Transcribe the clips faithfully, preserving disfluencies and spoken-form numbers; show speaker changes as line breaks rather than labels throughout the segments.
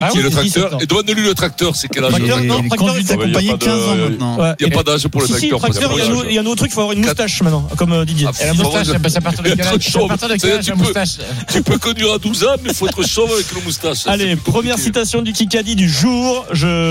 Ah
qui
oui,
est le
dix-sept
tracteur.
ans.
Et demande-lui le tracteur, c'est quel âge?
Tracteur,
Il
non,
Les
tracteur,
conduites
il faut-
accompagnées
il y a pas de-
quinze ans maintenant.
Ouais.
n'y a pas d'âge pour le
Si, si,
tracteur.
tracteur, il y a un nou- il y a un nouveau truc, il faut avoir une moustache maintenant, comme euh, Didier.
Ah,
Et la moustache,
faut-
c'est à partir de quel âge? C'est à partir de quel âge la
Tu peux-
moustache?
Tu peux conduire à douze ans, mais il faut être chauve avec le moustache.
Allez,
C'est plus
première
compliqué.
citation du Kikadi du jour.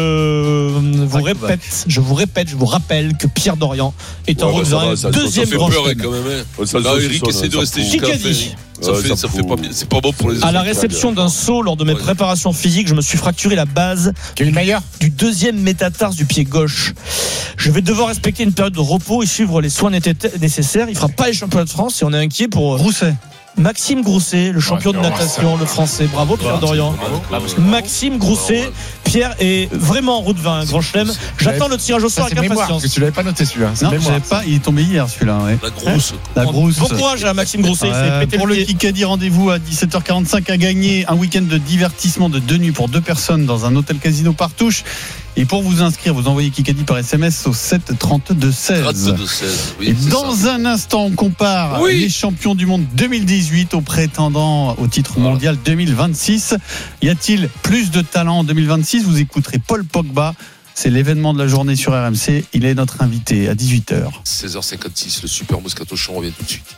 Je vous répète, je vous répète, je vous rappelle que Pierre Dorian est en
Ouais,
route
ouais, ça
vers
va,
un
ça-
deuxième
ça fait
grand
peur, hein,
chelem.
quand même. hein.
Ouais, ça,
Là,
ça,
Eric
ça,
essaie de
ça
rester
fout.
jusqu'à la fin.
Kikadi.
Ça
Ouais,
fait,
ça
ça fait
fout.
pas bien. C'est pas bon pour les
À la
autres.
réception d'un saut lors de mes
Ouais.
préparations physiques, je me suis fracturé la base
Quel est le meilleur?
du deuxième métatarse du pied gauche. Je vais devoir respecter une période de repos et suivre les soins nété- nécessaires. Il fera pas les championnats de France et on est inquiet pour
Rousset.
Maxime Grousset, le champion de natation, le français. Bravo Pierre Dorian. Maxime Grousset, Pierre est vraiment en route vers un grand chelem. J'attends le tirage au
Ça,
sort
c'est
avec
mémoire,
impatience.
parce que tu l'avais pas noté celui-là. C'est
Non,
mémoire.
j'avais pas. Il est tombé hier celui-là. Ouais.
La grosse.
La grosse.
Bon courage à Maxime Grousset, il s'est
Euh,
pété
pour
le
le
pied.
Kikadi, rendez-vous à dix-sept heures quarante-cinq à gagner un week-end de divertissement de deux nuits pour deux personnes dans un hôtel casino Partouche. Et pour vous inscrire, vous envoyez Kikadi par S M S au sept trente-deux seize.
trente-deux seize.
Et
Oui, c'est
dans
ça.
un instant, on compare
Oui.
les champions du monde deux mille dix-huit aux prétendants au titre
Voilà.
mondial deux mille vingt-six. Y a-t-il plus de talent en deux mille vingt-six? Vous écouterez Paul Pogba. C'est l'événement de la journée sur R M C. Il est notre invité à dix-huit heures.
seize heures cinquante-six, le super Moscato Show, on revient tout de suite.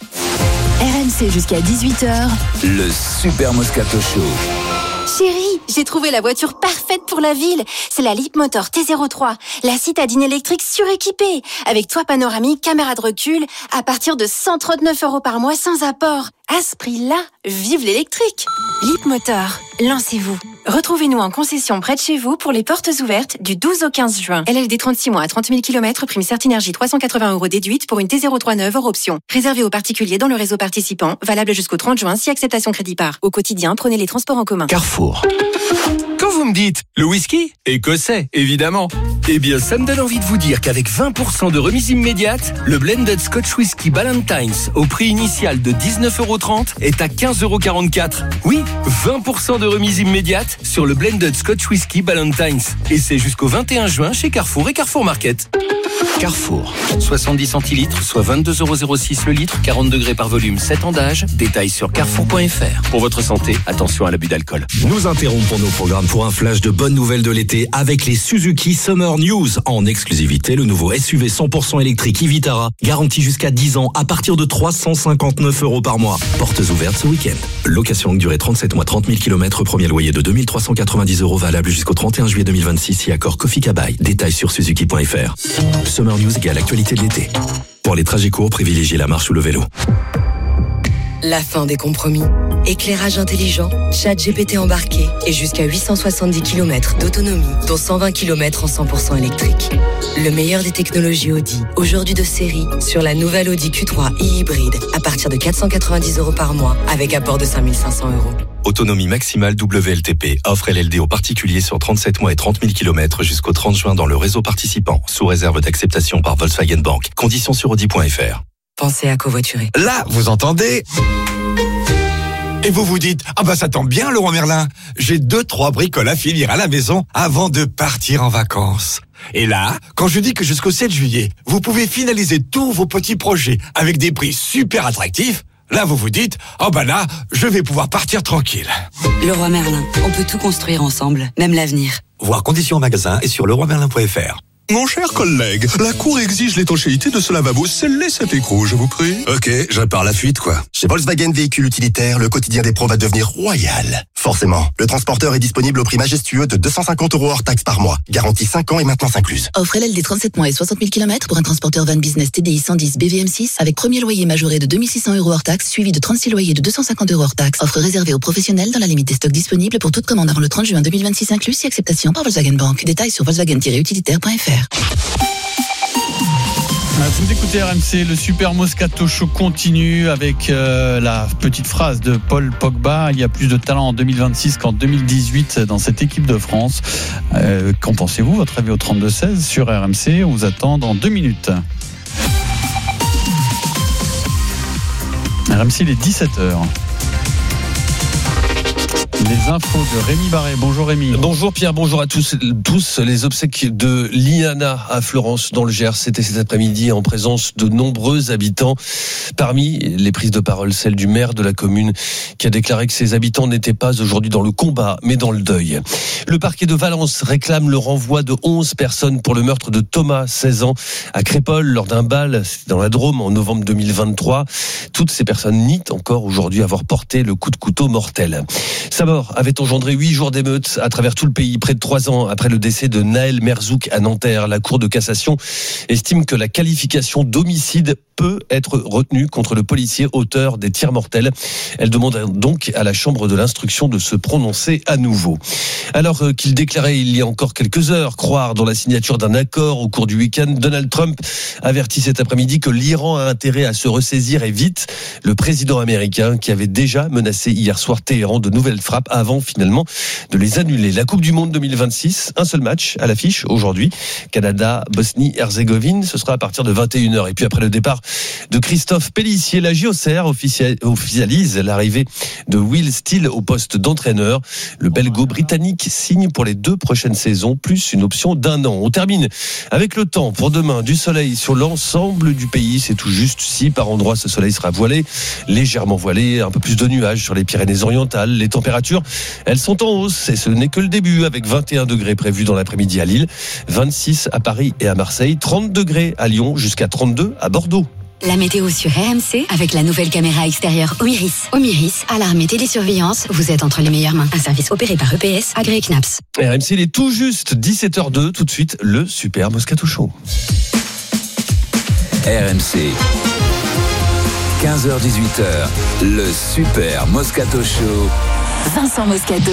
R M C jusqu'à dix-huit heures.
Le Super Moscato Show.
Chérie, j'ai trouvé la voiture parfaite pour la ville. C'est la Leapmotor T zéro trois, la citadine électrique suréquipée, avec toit panoramique, caméra de recul, à partir de cent trente-neuf euros par mois sans apport. À ce prix-là, vive l'électrique. Leapmotor, lancez-vous. Retrouvez-nous en concession près de chez vous pour les portes ouvertes du douze au quinze juin. L L D trente-six mois à trente mille kilomètres, prime Certinergie trois cent quatre-vingts euros déduite pour une T zéro trois neuve hors option. Réservé aux particuliers dans le réseau participant, valable jusqu'au trente juin si acceptation crédit par. Au quotidien, prenez les transports en commun.
Carrefour.
Quand vous me dites le whisky, écossais, évidemment. Eh bien, ça me donne envie de vous dire qu'avec vingt pour cent de remise immédiate, le blended Scotch Whisky Ballantines au prix initial de dix-neuf euros trente est à quinze euros quarante-quatre. Oui, vingt pour cent de remise immédiate sur le blended Scotch Whisky Ballantines. Et c'est jusqu'au vingt et un juin chez Carrefour et Carrefour Market.
Carrefour.
soixante-dix centilitres, soit vingt-deux euros zéro six le litre, quarante degrés par volume, sept ans d'âge. Détails sur carrefour point f r. Pour votre santé, attention à l'abus d'alcool.
Nous interrompons nos programmes pour un flash de bonnes nouvelles de l'été avec les Suzuki Summer News. En exclusivité, le nouveau S U V cent pour cent électrique e-Vitara, garanti jusqu'à dix ans à partir de trois cent cinquante-neuf euros par mois. Portes ouvertes ce week-end. Location longue durée trente-sept mois, trente mille kilomètres, premier loyer de deux mille trois cent quatre-vingt-dix euros valable jusqu'au trente et un juillet deux mille vingt-six et accord Kofi Kabai. Détails sur suzuki point f r. Summer News égale l'actualité de l'été. Pour les trajets courts, privilégiez la marche ou le vélo.
La fin des compromis. Éclairage intelligent, chat G P T embarqué et jusqu'à huit cent soixante-dix kilomètres d'autonomie, dont cent vingt kilomètres en cent pour cent électrique. Le meilleur des technologies Audi, aujourd'hui de série, sur la nouvelle Audi Q trois e-hybride, à partir de quatre cent quatre-vingt-dix euros par mois, avec apport de cinq mille cinq cents euros.
Autonomie maximale W L T P. Offre L L D aux particuliers sur trente-sept mois et trente mille kilomètres jusqu'au trente juin dans le réseau participant, sous réserve d'acceptation par Volkswagen Bank. Conditions sur audi point f r.
Pensez à covoiturer.
Là, vous entendez ? Et vous vous dites, ah bah ça tombe bien Leroy Merlin, j'ai deux, trois bricoles à finir à la maison avant de partir en vacances. Et là, quand je dis que jusqu'au sept juillet, vous pouvez finaliser tous vos petits projets avec des prix super attractifs, là vous vous dites, oh bah là, je vais pouvoir partir tranquille.
Leroy Merlin, on peut tout construire ensemble, même l'avenir.
Voir conditions en magasin et sur leroy merlin point f r.
Mon cher collègue, la Cour exige l'étanchéité de ce lavabo. Scellez cet écrou, je vous prie. Ok, je répare la fuite, quoi.
Chez Volkswagen Véhicules Utilitaires, le quotidien des pros va devenir royal. Forcément, le transporteur est disponible au prix majestueux de deux cent cinquante euros hors taxe par mois. Garantie cinq ans et maintenance incluse.
Offre L L D trente-sept mois et soixante mille kilomètres pour un transporteur van business T D I cent dix B V M six avec premier loyer majoré de deux mille six cents euros hors taxe, suivi de trente-six loyers de deux cent cinquante euros hors taxe. Offre réservée aux professionnels dans la limite des stocks disponibles pour toute commande avant le trente juin deux mille vingt-six inclus, si acceptation par Volkswagen Bank. Détails sur volkswagen tiret utilitaire point f r.
Vous écoutez R M C, le Super Moscato Show continue avec euh, la petite phrase de Paul Pogba. Il y a plus de talent en deux mille vingt-six qu'en deux mille dix-huit dans cette équipe de France. Euh, qu'en pensez-vous? Votre avis au trente-deux seize sur R M C. On vous attend dans deux minutes. R M C, il est dix-sept heures. Les infos de Rémi Barré. Bonjour Rémi.
Bonjour Pierre, bonjour à tous. Tous les obsèques de Liana à Florence dans le Gers, c'était cet après-midi en présence de nombreux habitants. Parmi les prises de parole, celle du maire de la commune qui a déclaré que ses habitants n'étaient pas aujourd'hui dans le combat mais dans le deuil. Le parquet de Valence réclame le renvoi de onze personnes pour le meurtre de Thomas, seize ans, à Crépol lors d'un bal dans la Drôme en novembre deux mille vingt-trois. Toutes ces personnes nient encore aujourd'hui avoir porté le coup de couteau mortel. Sa mort avait engendré huit jours d'émeutes à travers tout le pays, près de trois ans après le décès de Naël Merzouk à Nanterre. La Cour de cassation estime que la qualification d'homicide peut être retenue contre le policier auteur des tirs mortels. Elle demande donc à la Chambre de l'instruction de se prononcer à nouveau. Alors qu'il déclarait il y a encore quelques heures croire dans la signature d'un accord au cours du week-end, Donald Trump avertit cet après-midi que l'Iran a intérêt à se ressaisir et vite. Le président américain qui avait déjà menacé hier soir Téhéran de nouvelles frappes avant finalement de les annuler. La Coupe du Monde deux mille vingt-six, un seul match à l'affiche aujourd'hui. Canada, Bosnie-Herzégovine, ce sera à partir de vingt et une heures. Et puis après le départ de Christophe Pélissier, la J O C R officialise l'arrivée de Will Steele au poste d'entraîneur. Le belgo-britannique signe pour les deux prochaines saisons, plus une option d'un an. On termine avec le temps pour demain. Du soleil sur l'ensemble du pays, c'est tout juste. Si par endroits ce soleil sera voilé, légèrement voilé, un peu plus de nuages sur les Pyrénées-Orientales. Les températures, elles sont en hausse et ce n'est que le début avec vingt et un degrés prévus dans l'après-midi à Lille, vingt-six à Paris et à Marseille, trente degrés à Lyon jusqu'à trente-deux à Bordeaux.
La météo sur R M C avec la nouvelle caméra extérieure Omiris. Omiris, alarme et télésurveillance, vous êtes entre les meilleures mains. Un service opéré par E P S, agréé C N A P S.
R M C, il est tout juste dix-sept heures deux, tout de suite le Super Moscato Show.
R M C, quinze heures dix-huit heures, le Super Moscato Show.
Vincent Moscato.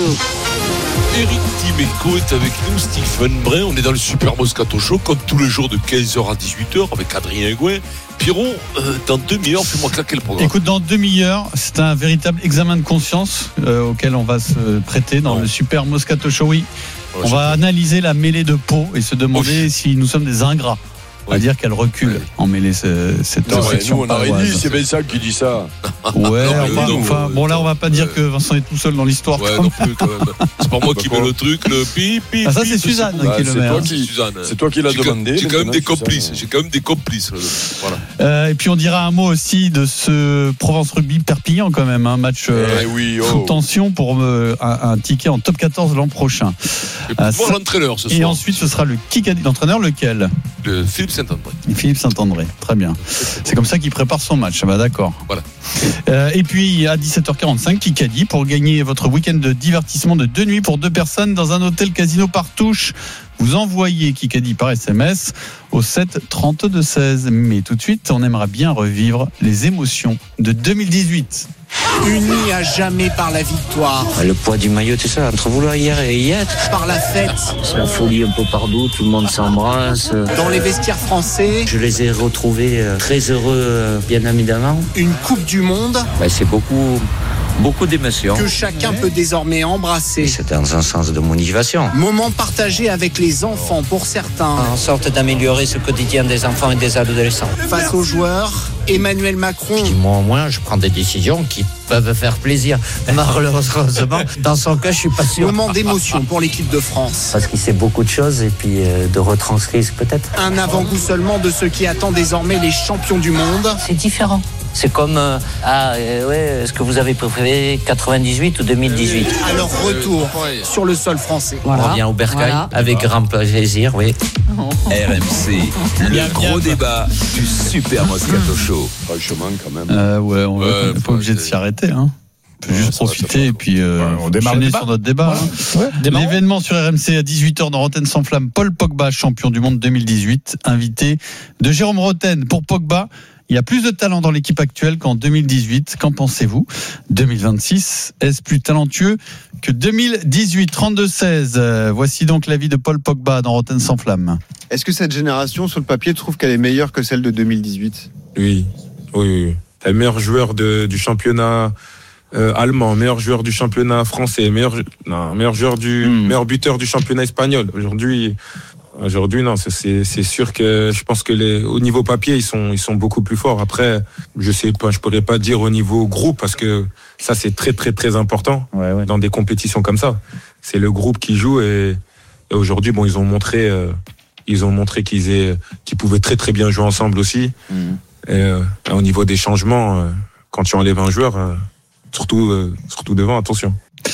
Eric Dimeco est avec nous, Stephen Brun. On est dans le Super Moscato Show, comme tous les jours de quinze heures à dix-huit heures, avec Adrien Gouin. Pierrot, euh, dans demi-heure, fais-moi claquer le programme.
Écoute, dans demi-heure, c'est un véritable examen de conscience euh, auquel on va se prêter dans non. le Super Moscato Show. Oui. Ouais, on va analyser la mêlée de Pau et se demander oh, si nous sommes des ingrats. On va dire qu'elle recule ouais. en mêlée ce, cette
non,
section.
Ouais, nous, on aurait dit, c'est Vincent qui dit ça.
Ouais, non, enfin, non, enfin euh, bon là on va pas dire euh, que Vincent est tout seul dans l'histoire.
Ouais, non plus, quand même. C'est pas moi qui mets le truc, le pi pi.
Ah, ça c'est Suzanne
ah,
qui est le maire.
Toi qui, c'est toi qui l'as demandé.
J'ai quand même des complices. J'ai quand même des complices. Voilà.
Euh, et puis on dira un mot aussi de ce Provence Rugby Perpignan quand même, un match euh,
eh oui, oh.
sous tension pour euh, un, un ticket en top quatorze l'an prochain.
Et pour euh, voir l'entraîneur ce soir.
Et ensuite ce sera le Kikadi. L'entraîneur lequel?
Le Philippe Saint-André.
Philippe Saint-André, très bien. C'est comme ça qu'il prépare son match, bah d'accord.
Voilà.
Euh, et puis à dix-sept heures quarante-cinq, Kikadi pour gagner votre week-end de divertissement de deux nuits pour deux personnes dans un hôtel casino Partouche. Vous envoyez Kikadi par S M S au sept trente-deux seize. Mais tout de suite, on aimerait bien revivre les émotions de deux mille dix-huit.
Unis à jamais par la victoire.
Le poids du maillot, tout ça, entre vouloir hier et y être.
Par la fête.
C'est la folie un peu partout, tout le monde s'embrasse.
Dans les vestiaires français.
Je les ai retrouvés très heureux, bien évidemment.
Une Coupe du Monde.
Ben, c'est beaucoup... Beaucoup d'émotions.
Que chacun peut désormais embrasser.
C'est dans un sens de motivation.
Moment partagé avec les enfants pour certains.
En sorte d'améliorer ce quotidien des enfants et des adolescents.
Face aux joueurs, Emmanuel Macron.
Je dis, moi au moins, je prends des décisions qui peuvent faire plaisir. Malheureusement, dans son cas, je suis pas sûr.
Moment d'émotion pour l'équipe de France.
Parce qu'il sait beaucoup de choses et puis euh, de retranscrire peut-être.
Un avant-goût seulement de ce qui attend désormais les champions du monde.
C'est différent. C'est comme, euh, ah euh, ouais, est-ce que vous avez préféré quatre-vingt-dix-huit ou deux mille dix-huit?
Alors retour sur le sol français.
Voilà. On revient au Bercail, voilà. Avec grand plaisir, oui.
R M C, le bien, gros bien. Débat du Super Moscato Show.
Franchement, quand même.
Euh, ouais, on n'est ouais, pas obligé de s'y arrêter, hein. On peut ouais, juste profiter et puis euh, ouais, on démarre sur notre débat. Ouais. Hein. Ouais, l'événement sur R M C à dix-huit heures dans Rotten sans flamme. Paul Pogba, champion du monde deux mille dix-huit, invité de Jérôme Rotten. Pour Pogba, il y a plus de talent dans l'équipe actuelle qu'en deux mille dix-huit. Qu'en pensez-vous? deux mille vingt-six, est-ce plus talentueux que deux mille dix-huit? trente-deux seize. Euh, voici donc l'avis de Paul Pogba dans Rotten sans flamme.
Est-ce que cette génération, sur le papier, trouve qu'elle est meilleure que celle de deux mille dix-huit?
Oui, oui, oui. Le meilleur joueur de, du championnat euh, allemand, meilleur joueur du championnat français, meilleur, non, meilleur joueur du, mmh. meilleur buteur du championnat espagnol. Aujourd'hui, Aujourd'hui, non, c'est, c'est, c'est sûr que je pense que les, au niveau papier, ils sont, ils sont beaucoup plus forts. Après, je sais pas, je pourrais pas dire au niveau groupe parce que ça, c'est très, très, très important
ouais, ouais.
dans des compétitions comme ça. C'est le groupe qui joue et, et aujourd'hui, bon, ils ont montré, euh, ils ont montré qu'ils aient, qu'ils pouvaient très, très bien jouer ensemble aussi. Mmh. Et, euh, au niveau des changements, euh, quand tu enlèves un joueur, euh, surtout, euh, surtout devant, attention.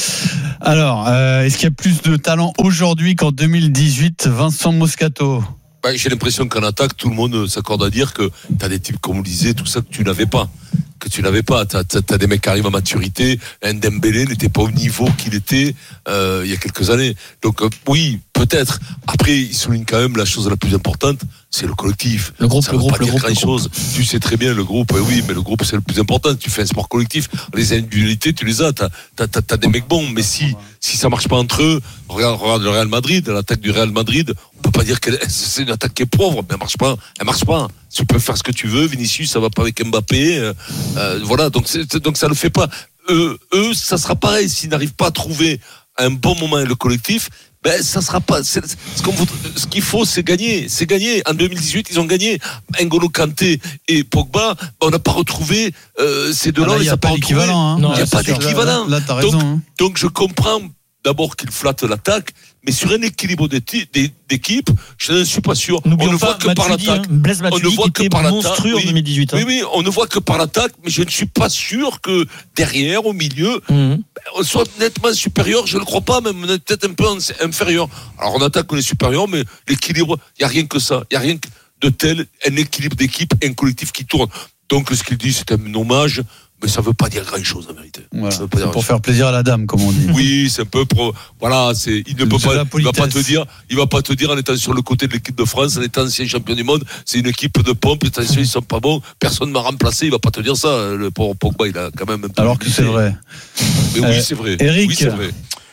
Alors, euh, est-ce qu'il y a plus de talent aujourd'hui qu'en deux mille dix-huit, Vincent Moscato?
Bah, j'ai l'impression qu'en attaque, tout le monde s'accorde à dire que t'as des types, comme on le disait, tout ça que tu n'avais pas. Que tu n'avais pas. T'as, t'as, t'as des mecs qui arrivent à maturité. Un Dembélé n'était pas au niveau qu'il était euh, il y a quelques années. Donc euh, oui, peut-être. Après, il souligne quand même la chose la plus importante, c'est le collectif.
Le groupe,
ça
le
veut
groupe,
pas
le
dire
groupe,
grand
le
chose.
groupe.
Tu sais très bien le groupe. Oui, mais le groupe c'est le plus important. Tu fais un sport collectif. Les individualités, tu les as. T'as, t'as, t'as, t'as des mecs bons, mais si si ça marche pas entre eux, regarde, regarde le Real Madrid, l'attaque du Real Madrid. On peut pas dire que c'est une attaque qui est pauvre, mais elle marche pas. Elle marche pas. Tu peux faire ce que tu veux. Vinicius, ça va pas avec Mbappé. Euh, euh, voilà. Donc c'est, donc ça le fait pas. Eux, eux, ça sera pareil. S'ils n'arrivent pas à trouver un bon moment le collectif, ben ça sera pas. C'est, ce, qu'on, ce qu'il faut, c'est gagner. C'est gagner. En deux mille dix-huit, ils ont gagné. N'Golo Kanté et Pogba, ben, on n'a pas retrouvé euh, ces deux-là.
Ah, il n'y a pas d'équivalent.
Il n'y a pas d'équivalent.
Là, là, t'as raison.
Donc,
hein.
donc je comprends d'abord qu'ils flattent l'attaque, mais sur un équilibre d'équipe, je ne suis pas sûr.
N'oublions
on ne
pas
voit que par
Matuidi,
l'attaque.
hein. Blaise
on ne
Matuidi
voit
qui
que
était
par l'attaque.
monstrueux
Oui,
en deux mille dix-huit. Hein.
oui, oui, on ne voit que par l'attaque, mais je ne suis pas sûr que derrière, au milieu,
mmh.
on soit nettement supérieur. Je ne le crois pas, même peut-être un peu inférieur. Alors en attaque, on est supérieur, mais l'équilibre, il n'y a rien que ça. Il n'y a rien de tel, un équilibre d'équipe, un collectif qui tourne. Donc ce qu'il dit, c'est un hommage. Mais ça veut pas dire grand chose en vérité.
Voilà,
ça veut pas
c'est
dire
pour faire plaisir à la dame, comme on dit.
Oui, c'est un peu pro. Voilà, c'est. Il ne peut
c'est
pas. Il va pas te dire. Il va pas te dire en étant sur le côté de l'équipe de France, en étant ancien champion du monde, c'est une équipe de pompe. Attention, ils sont pas bons. Personne m'a remplacé. Il va pas te dire ça. Le pauvre Pogba, il a quand même un peu.
Alors que c'est vrai.
Mais oui,
euh,
c'est vrai.
Eric.
Oui, c'est vrai.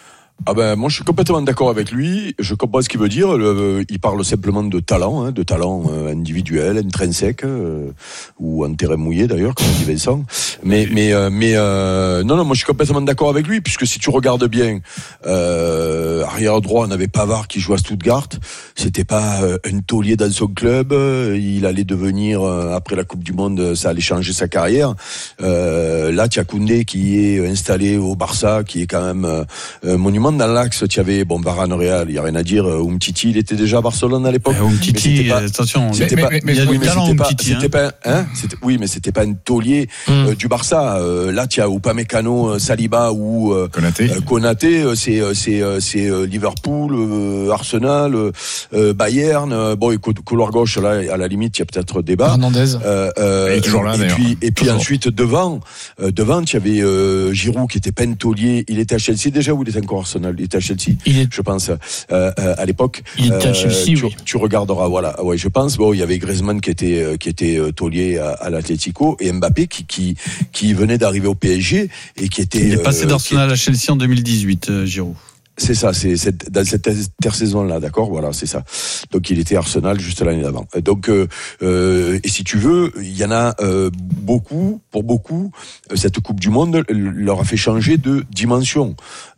Ah ben moi je suis complètement d'accord avec lui. Je comprends ce qu'il veut dire. Le, il parle simplement de talent, hein, de talent euh, individuel, intrinsèque euh, ou en terrain mouillé d'ailleurs, comme dit Vincent. Mais mais euh, mais euh, non non, moi je suis complètement d'accord avec lui puisque si tu regardes bien, euh, arrière droit, on avait Pavard qui joue à Stuttgart. C'était pas euh, un taulier dans son club. Il allait devenir euh, après la Coupe du Monde, ça allait changer sa carrière. Euh, là, tu as Koundé qui est installé au Barça, qui est quand même euh, un monument. Dans l'axe, tu avais bon Varane Real, il y a rien à dire. Umtiti, il était déjà à Barcelone à l'époque.
Euh, Umtiti,
pas,
attention,
c'était
mais,
pas,
mais, mais, il y a
oui,
du
mais
talent
c'était pas,
Umtiti.
c'était
hein.
pas, hein, c'était, oui, mais c'était pas un taulier
mm.
euh, du Barça. Euh, là, tu as Upamecano, Saliba ou euh,
Konaté.
Euh, Konaté, euh, c'est c'est euh, c'est euh, Liverpool, euh, Arsenal, euh, Bayern. Euh, bon, et couloir gauche là, à la limite, il y a peut-être débat.
Hernandez.
Euh, euh,
il est toujours là
et
d'ailleurs.
puis et puis
toujours.
ensuite devant, euh, devant, tu avais euh, Giroud qui était pas un taulier. Il était à Chelsea déjà ou il était encore à Arsenal? Il était à Chelsea.
Il est...
Je pense. Euh, euh, à l'époque.
Il était à Chelsea,
tu,
oui.
tu regarderas, voilà. Ouais, je pense. Bon, il y avait Griezmann qui était euh, qui était euh, taulier à, à l'Atlético et Mbappé qui qui qui venait d'arriver au P S G et qui était.
Il est passé
euh,
d'Arsenal à Chelsea en deux mille dix-huit, euh, Giroud.
C'est ça, c'est, c'est dans cette intersaison-là, d'accord, voilà, c'est ça. Donc il était Arsenal juste l'année d'avant. Donc euh, euh, et si tu veux, il y en a euh, beaucoup, pour beaucoup, cette Coupe du Monde leur a fait changer de dimension.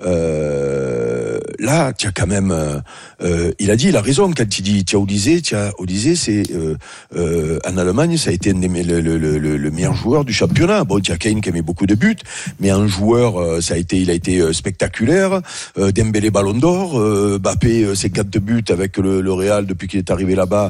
Euh, là, tu as quand même, euh, il a dit, il a raison quand il dit, tu as Olysée, tu as Olysée, c'est euh, euh, en Allemagne, ça a été un des, le, le, le, le meilleur joueur du championnat. Bon, tu as Kane qui a mis beaucoup de buts, mais un joueur, ça a été, il a été spectaculaire. Euh, Dembélé Ballon d'Or, euh, Mbappé euh, ses quatre buts avec le, le Real depuis qu'il est arrivé là-bas,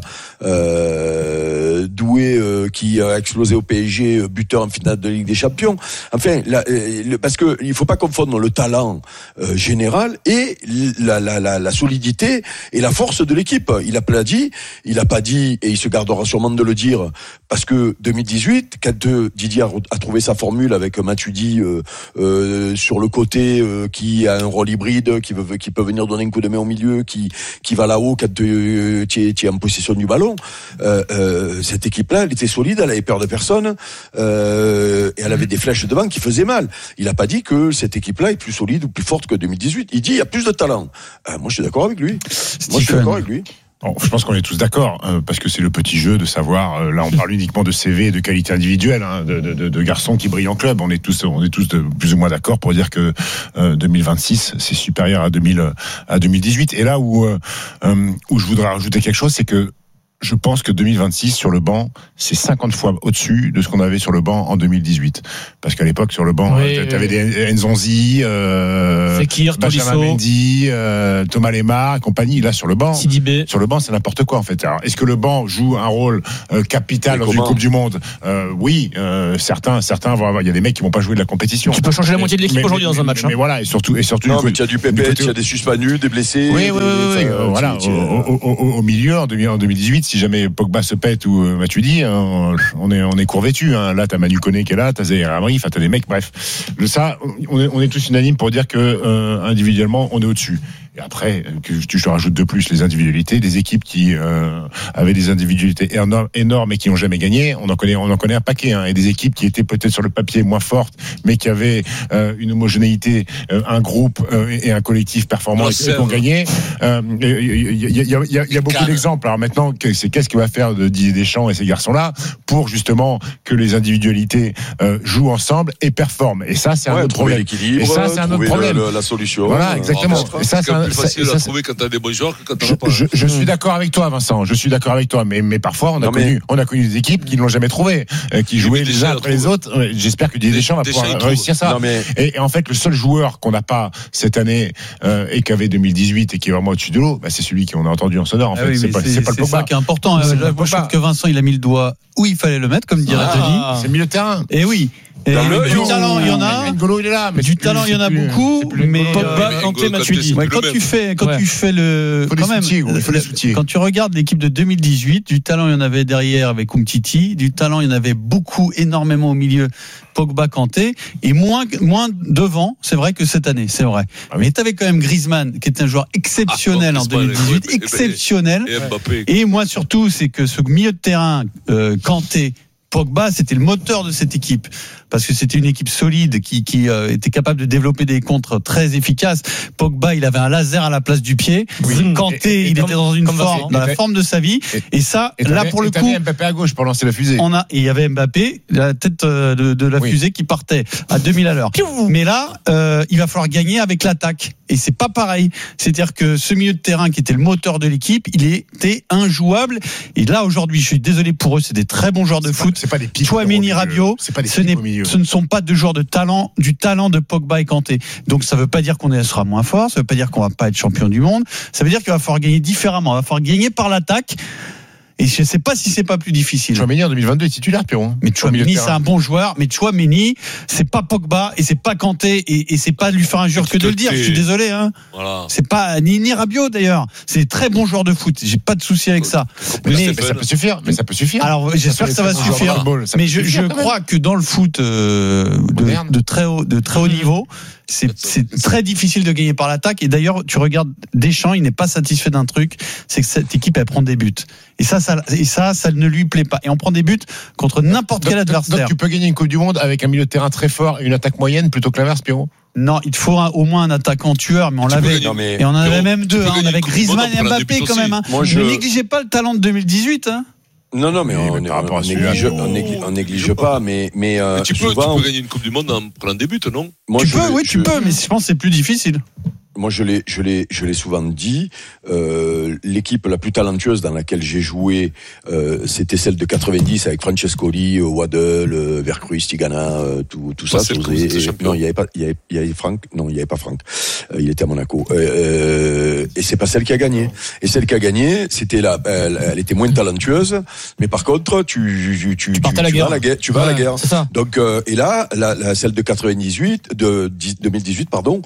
euh, Doué euh, qui a explosé au P S G, buteur en finale de Ligue des Champions. Enfin, la, le, parce que il faut pas confondre le talent euh, général et la, la, la, la solidité et la force de l'équipe. Il a pas dit, il a pas dit et il se gardera sûrement de le dire parce que deux mille dix-huit, quand euh, Didier a, a trouvé sa formule avec Matuidi euh, euh, sur le côté euh, qui a un rôle hybride, qui veut, qui peut venir donner un coup de main au milieu, qui, qui va là-haut quand tu, tu, es, tu es en possession du ballon. Euh, euh, cette équipe-là, elle était solide, elle avait peur de personne, euh, et elle avait des flèches devant qui faisaient mal. Il a pas dit que cette équipe-là est plus solide ou plus forte que deux mille dix-huit. Il dit il y a plus de talent. Euh, moi, je suis d'accord avec lui. Moi, je suis d'accord avec lui.
Bon, je pense qu'on est tous d'accord, euh, parce que c'est le petit jeu de savoir. Euh, là, on parle uniquement de C V et de qualité individuelle, hein, de, de, de garçons qui brillent en club. On est tous, on est tous de, plus ou moins d'accord pour dire que euh, deux mille vingt-six c'est supérieur à deux mille à deux mille dix-huit. Et là où euh, où je voudrais rajouter quelque chose, c'est que je pense que deux mille vingt-six sur le banc, c'est cinquante fois au-dessus de ce qu'on avait sur le banc en deux mille dixhuit. Parce qu'à l'époque, sur le banc, oui, tu avais oui. des Nzonzi, euh,
Fekir,
Benjamin
Tolisso,
Mendy, euh, Thomas Lemar et compagnie. Là, sur le banc,
Sidibé.
Sur le banc, c'est n'importe quoi, en fait. Alors, est-ce que le banc joue un rôle euh, capital dans une Coupe du Monde? euh, Oui, euh, certains, certains vont avoir. Il y a des mecs qui vont pas jouer de la compétition.
Tu peux changer la moitié de l'équipe mais, aujourd'hui
mais,
dans un match.
Mais, hein. mais voilà, et surtout, et surtout.
Non, mais tu as du P P, tu as des suspendus, des blessés.
Oui, oui, oui. Voilà. Au milieu, en deux mille dix-huit, si jamais Pogba se pète ou euh, Matuidi, hein, on est on est court vêtu. Hein. Là, t'as Manu Koné qui est là, t'as Zaire Amri, enfin t'as des mecs. Bref, le ça, on est, on est tous unanimes pour dire que euh, individuellement, on est au-dessus. Et après, que tu je te rajoute de plus les individualités, des équipes qui euh, avaient des individualités énormes, énormes et qui n'ont jamais gagné. On en connaît, on en connaît un paquet. Hein, et des équipes qui étaient peut-être sur le papier moins fortes, mais qui avaient euh, une homogénéité, euh, un groupe euh, et un collectif performant et qui ont gagné. Il euh, y, y, y, y, y a beaucoup d'exemples. Alors maintenant, c'est qu'est-ce qu'il va faire de Didier Deschamps et ces garçons-là pour justement que les individualités euh, jouent ensemble et performent. Et ça, c'est
ouais,
un autre problème.
Et
ça, c'est un autre problème.
Le, la solution.
Voilà, exactement.
Oh,
et ça, c'est
plus facile à trouver quand t'as des bons joueurs que quand t'en as pas.
Je, je suis d'accord avec toi, Vincent. Je suis d'accord avec toi, mais mais parfois on a non, connu, on a connu des équipes qui ne l'ont jamais trouvé, euh, qui jouaient les uns après les autres. J'espère que Didier Deschamps va pouvoir réussir ça. Mais... Et, et en fait, le seul joueur qu'on n'a pas cette année euh, et qu'avait deux mille dix-huit et qui est vraiment au-dessus de l'eau, bah, c'est celui qu'on a entendu en sonore. En fait,
ah oui,
c'est pas,
c'est,
pas le Pogba.
C'est ça qui est important. Moi, je trouve que Vincent, il a mis le doigt où il fallait le mettre, comme dirait
ah,
Denis.
C'est milieu de terrain.
Et oui. Et
le,
du talent, il y en a.
N'Golo, il est là, mais
du talent, il y en a
plus,
beaucoup. Mais
Pogba, Kanté, Matuidi.
Quand tu fais, quand tu fais le,
quand même,
quand tu regardes l'équipe de deux mille dix-huit, du talent, il y en avait derrière avec Umtiti. Du talent, il y en avait beaucoup, énormément au milieu. Pogba, Kanté, et moins, moins devant, c'est vrai que cette année, c'est vrai. Ah oui. Mais tu avais quand même Griezmann, qui est un joueur exceptionnel ah, en deux mille dix-huit, ouais, exceptionnel.
Et, Mbappé.
Et moi, surtout, c'est que ce milieu de terrain, euh, Kanté, Pogba, c'était le moteur de cette équipe parce que c'était une équipe solide qui, qui euh, était capable de développer des contres très efficaces. Pogba, il avait un laser à la place du pied. Oui. Kanté, et, et, il et était comme, dans une forme, dans la forme de sa vie. Et, et ça, et là pour le coup,
Mbappé à gauche pour lancer la fusée.
On a, et il y avait Mbappé, la tête de, de la oui. fusée qui partait à deux mille à l'heure. Mais là, euh, il va falloir gagner avec l'attaque. Et c'est pas pareil. C'est-à-dire que ce milieu de terrain qui était le moteur de l'équipe, il était injouable. Et là, aujourd'hui, je suis désolé pour eux, c'est des très bons joueurs de
c'est
foot.
Pas, c'est pas des pics.
Chouameni, Rabiot,
c'est pas des
ce, n'est,
au milieu.
ce ne sont pas deux joueurs de talent, du talent de Pogba et Kanté. Donc ça veut pas dire qu'on sera moins fort, ça veut pas dire qu'on va pas être champion du monde. Ça veut dire qu'il va falloir gagner différemment. Il va falloir gagner par l'attaque. Et je ne sais pas si c'est pas plus difficile.
Chouameni en deux mille vingt-deux est titulaire, Pierrot.
Mais Chouameni, c'est un bon joueur. Mais Chouameni, c'est pas Pogba et c'est pas Kanté et, et c'est pas lui faire injure que de le dire. Je suis désolé. Hein.
Voilà.
C'est pas ni, ni Rabiot d'ailleurs. C'est des très bons joueurs de foot. J'ai pas de souci avec ça.
Mais, mais ça peut suffire. Mais ça peut suffire.
Alors j'espère que ça va suffire. Mais je, je crois que dans le foot euh, de, de très haut, de très haut niveau. C'est, c'est très difficile de gagner par l'attaque. Et d'ailleurs, tu regardes Deschamps, il n'est pas satisfait d'un truc, c'est que cette équipe, elle prend des buts. Et ça, ça, et ça, ça ne lui plaît pas. Et on prend des buts contre n'importe donc, quel adversaire.
Donc tu peux gagner une Coupe du Monde avec un milieu de terrain très fort et une attaque moyenne plutôt que l'inverse, Pierrot?
Non, il te faut un, au moins un attaquant tueur, mais on tu l'avait. Non, mais et on en avait même deux. Hein, on avait Griezmann et Mbappé quand même. Hein. Moi, je... Ne négligez pas le talent de deux mille dix-huit. Hein.
Non, non, mais, mais on, on, on, néglige, on, néglige, on néglige pas, mais, mais, euh,
mais tu peux,
souvent,
tu peux gagner une Coupe du Monde en prenant des buts, non?
Moi, tu peux, oui, je, tu peux, mais je pense que c'est plus difficile.
Moi, je l'ai, je l'ai, je l'ai souvent dit. Euh, l'équipe la plus talentueuse dans laquelle j'ai joué, euh, c'était celle de quatre-vingt-dix avec Francescoli, Waddle, euh, Vercruis, Tigana, euh, tout, tout ça.
ça
et, et, non, il y avait pas, il y avait, il y avait Franck. Non, il y avait pas Franck. Euh, il était à Monaco. Euh, et c'est pas celle qui a gagné. Et celle qui a gagné, c'était la, elle, elle était moins talentueuse, mais par contre, tu, tu, tu, tu,
tu,
tu
la
vas à la guerre. Tu vas
ouais,
à la guerre.
C'est ça.
Donc, euh, et là, la, la, celle de quatre-vingt-dix-huit, de deux mille dix-huit, pardon.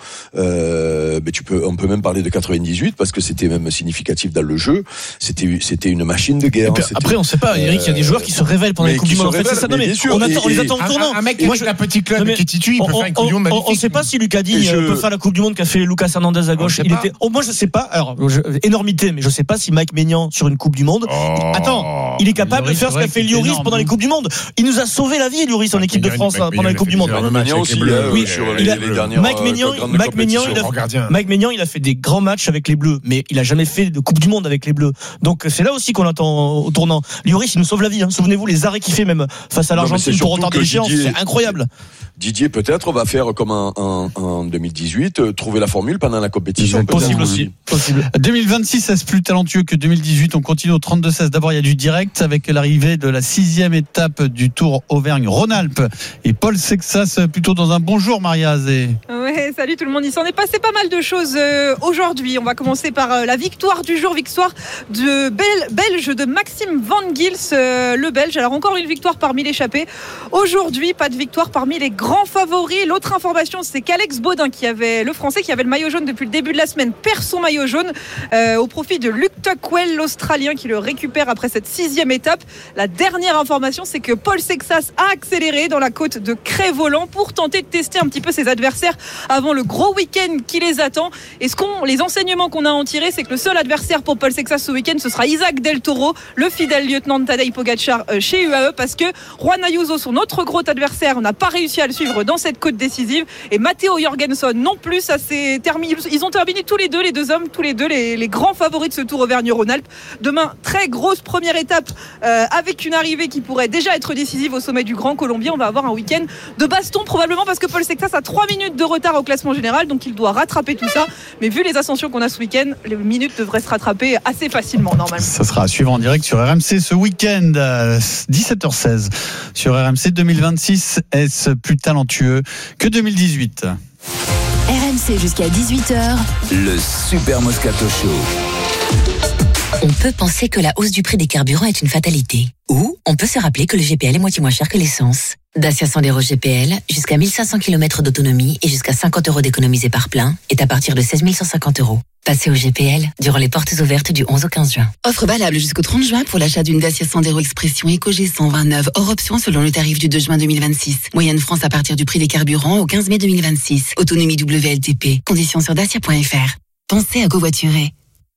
Euh, mais tu peux, on peut même parler de quatre-vingt-dix-huit parce que c'était même significatif dans le jeu. C'était, c'était une machine de guerre.
Puis, après, on sait pas, Eric, il y a des joueurs qui se révèlent pendant les Coupes du Monde. En fait, c'est ça. Non, mais on, attend, on les attend au tournant.
Un mec avec un petit club qui est titu, il peut faire une Coupe du Monde magnifique.
On sait pas si Lucas Digne peut faire la Coupe du Monde qu'a fait Lucas Hernandez à gauche. Il était, moi, je sais pas. Alors, énormité, mais je sais pas si Mike Maignan sur une Coupe du Monde. Attends, il est capable de faire ce qu'a fait Lloris pendant les Coupes du Monde. Il nous a sauvé la vie, Lloris, en équipe de France pendant les Coupes du Monde.
Maignan aussi,
oui. Mike Maignan, Mike Maignan, il a Mike Maignan, il a fait des grands matchs avec les Bleus, mais il a jamais fait de Coupe du Monde avec les Bleus. Donc c'est là aussi qu'on attend au tournant. Lloris, il nous sauve la vie. Hein. Souvenez-vous les arrêts qu'il fait même face à l'Argentine pour retarder l'échéance, c'est incroyable.
Didier peut-être va faire comme en, en, en deux mille dix-huit, euh, trouver la formule pendant la compétition.
Possible aussi. Possible.
deux mille vingt-six est plus talentueux que deux mille dix-huit. On continue au trente-deux seize. D'abord, il y a du direct avec l'arrivée de la sixième étape du Tour Auvergne-Rhône-Alpes. Et Paul Sexas plutôt dans un bonjour, Maria Azé.
Ouais, salut tout le monde. Il s'en est passé pas mal de choses euh, aujourd'hui. On va commencer par euh, la victoire du jour, victoire de Bel- Belge de Maxime Van Gils, euh, le Belge. Alors encore une victoire parmi l'échappée. Aujourd'hui, pas de victoire parmi les grands favoris. L'autre information, c'est qu'Alex Baudin, qui avait le Français, qui avait le maillot jaune depuis le début de la semaine, perd son maillot jaune euh, au profit de Luke Tuckwell, l'Australien, qui le récupère après cette sixième étape. La dernière information, c'est que Paul Sexas a accéléré dans la côte de Cré-Volant pour tenter de tester un petit peu ses adversaires avant le gros week-end qui les attend. Et ce qu'on, les enseignements qu'on a en tiré, c'est que le seul adversaire pour Paul Sexas ce week-end, ce sera Isaac Del Toro, le fidèle lieutenant de Tadej Pogacar euh, chez U A E, parce que Juan Ayuso, son autre gros adversaire, n'a pas réussi à le suivre dans cette côte décisive, et Matteo Jorgensen non plus. Ça s'est terminé. Ils ont terminé tous les deux, les deux hommes, tous les deux les, les grands favoris de ce Tour Auvergne-Rhône-Alpes. Demain, très grosse première étape euh, avec une arrivée qui pourrait déjà être décisive au sommet du Grand Colombier. On va avoir un week-end de baston probablement, parce que Paul Sexas a trois minutes de retard au classement général, donc il doit rattraper tout ça. Mais vu les ascensions qu'on a ce week-end, les minutes devraient se rattraper assez facilement normalement.
Ça sera à suivre en direct sur R M C ce week-end à dix-sept heures seize sur R M C. Deux mille vingt-six, est-ce plus talentueux que deux mille dix-huit?
R M C jusqu'à dix-huit heures.
Le Super Moscato Show.
On peut penser que la hausse du prix des carburants est une fatalité. Ou on peut se rappeler que le G P L est moitié moins cher que l'essence. Dacia Sandero G P L, jusqu'à mille cinq cents kilomètres d'autonomie et jusqu'à cinquante euros d'économisés par plein, est à partir de seize mille cent cinquante euros. Passez au G P L durant les portes ouvertes du onze au quinze juin. Offre valable jusqu'au trente juin pour l'achat d'une Dacia Sandero Expression EcoG cent vingt-neuf hors option selon le tarif du deux juin deux mille vingt-six. Moyenne France à partir du prix des carburants au quinze mai deux mille vingt-six. Autonomie W L T P. Conditions sur dacia point f r. Pensez à covoiturer.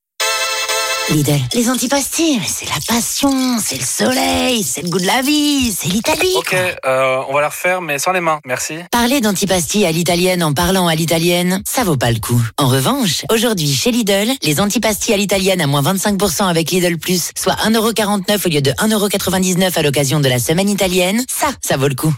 Lidl, les antipastilles, c'est la passion, c'est le soleil, c'est le goût de la vie, c'est l'Italie.
Ok, euh, on va la refaire, mais sans les mains, merci.
Parler d'antipastilles à l'italienne en parlant à l'italienne, ça vaut pas le coup. En revanche, aujourd'hui chez Lidl, les antipastilles à l'italienne à moins vingt-cinq pour cent avec Lidl Plus, soit un euro quarante-neuf au lieu de un euro quatre-vingt-dix-neuf à l'occasion de la semaine italienne, ça, ça vaut le coup.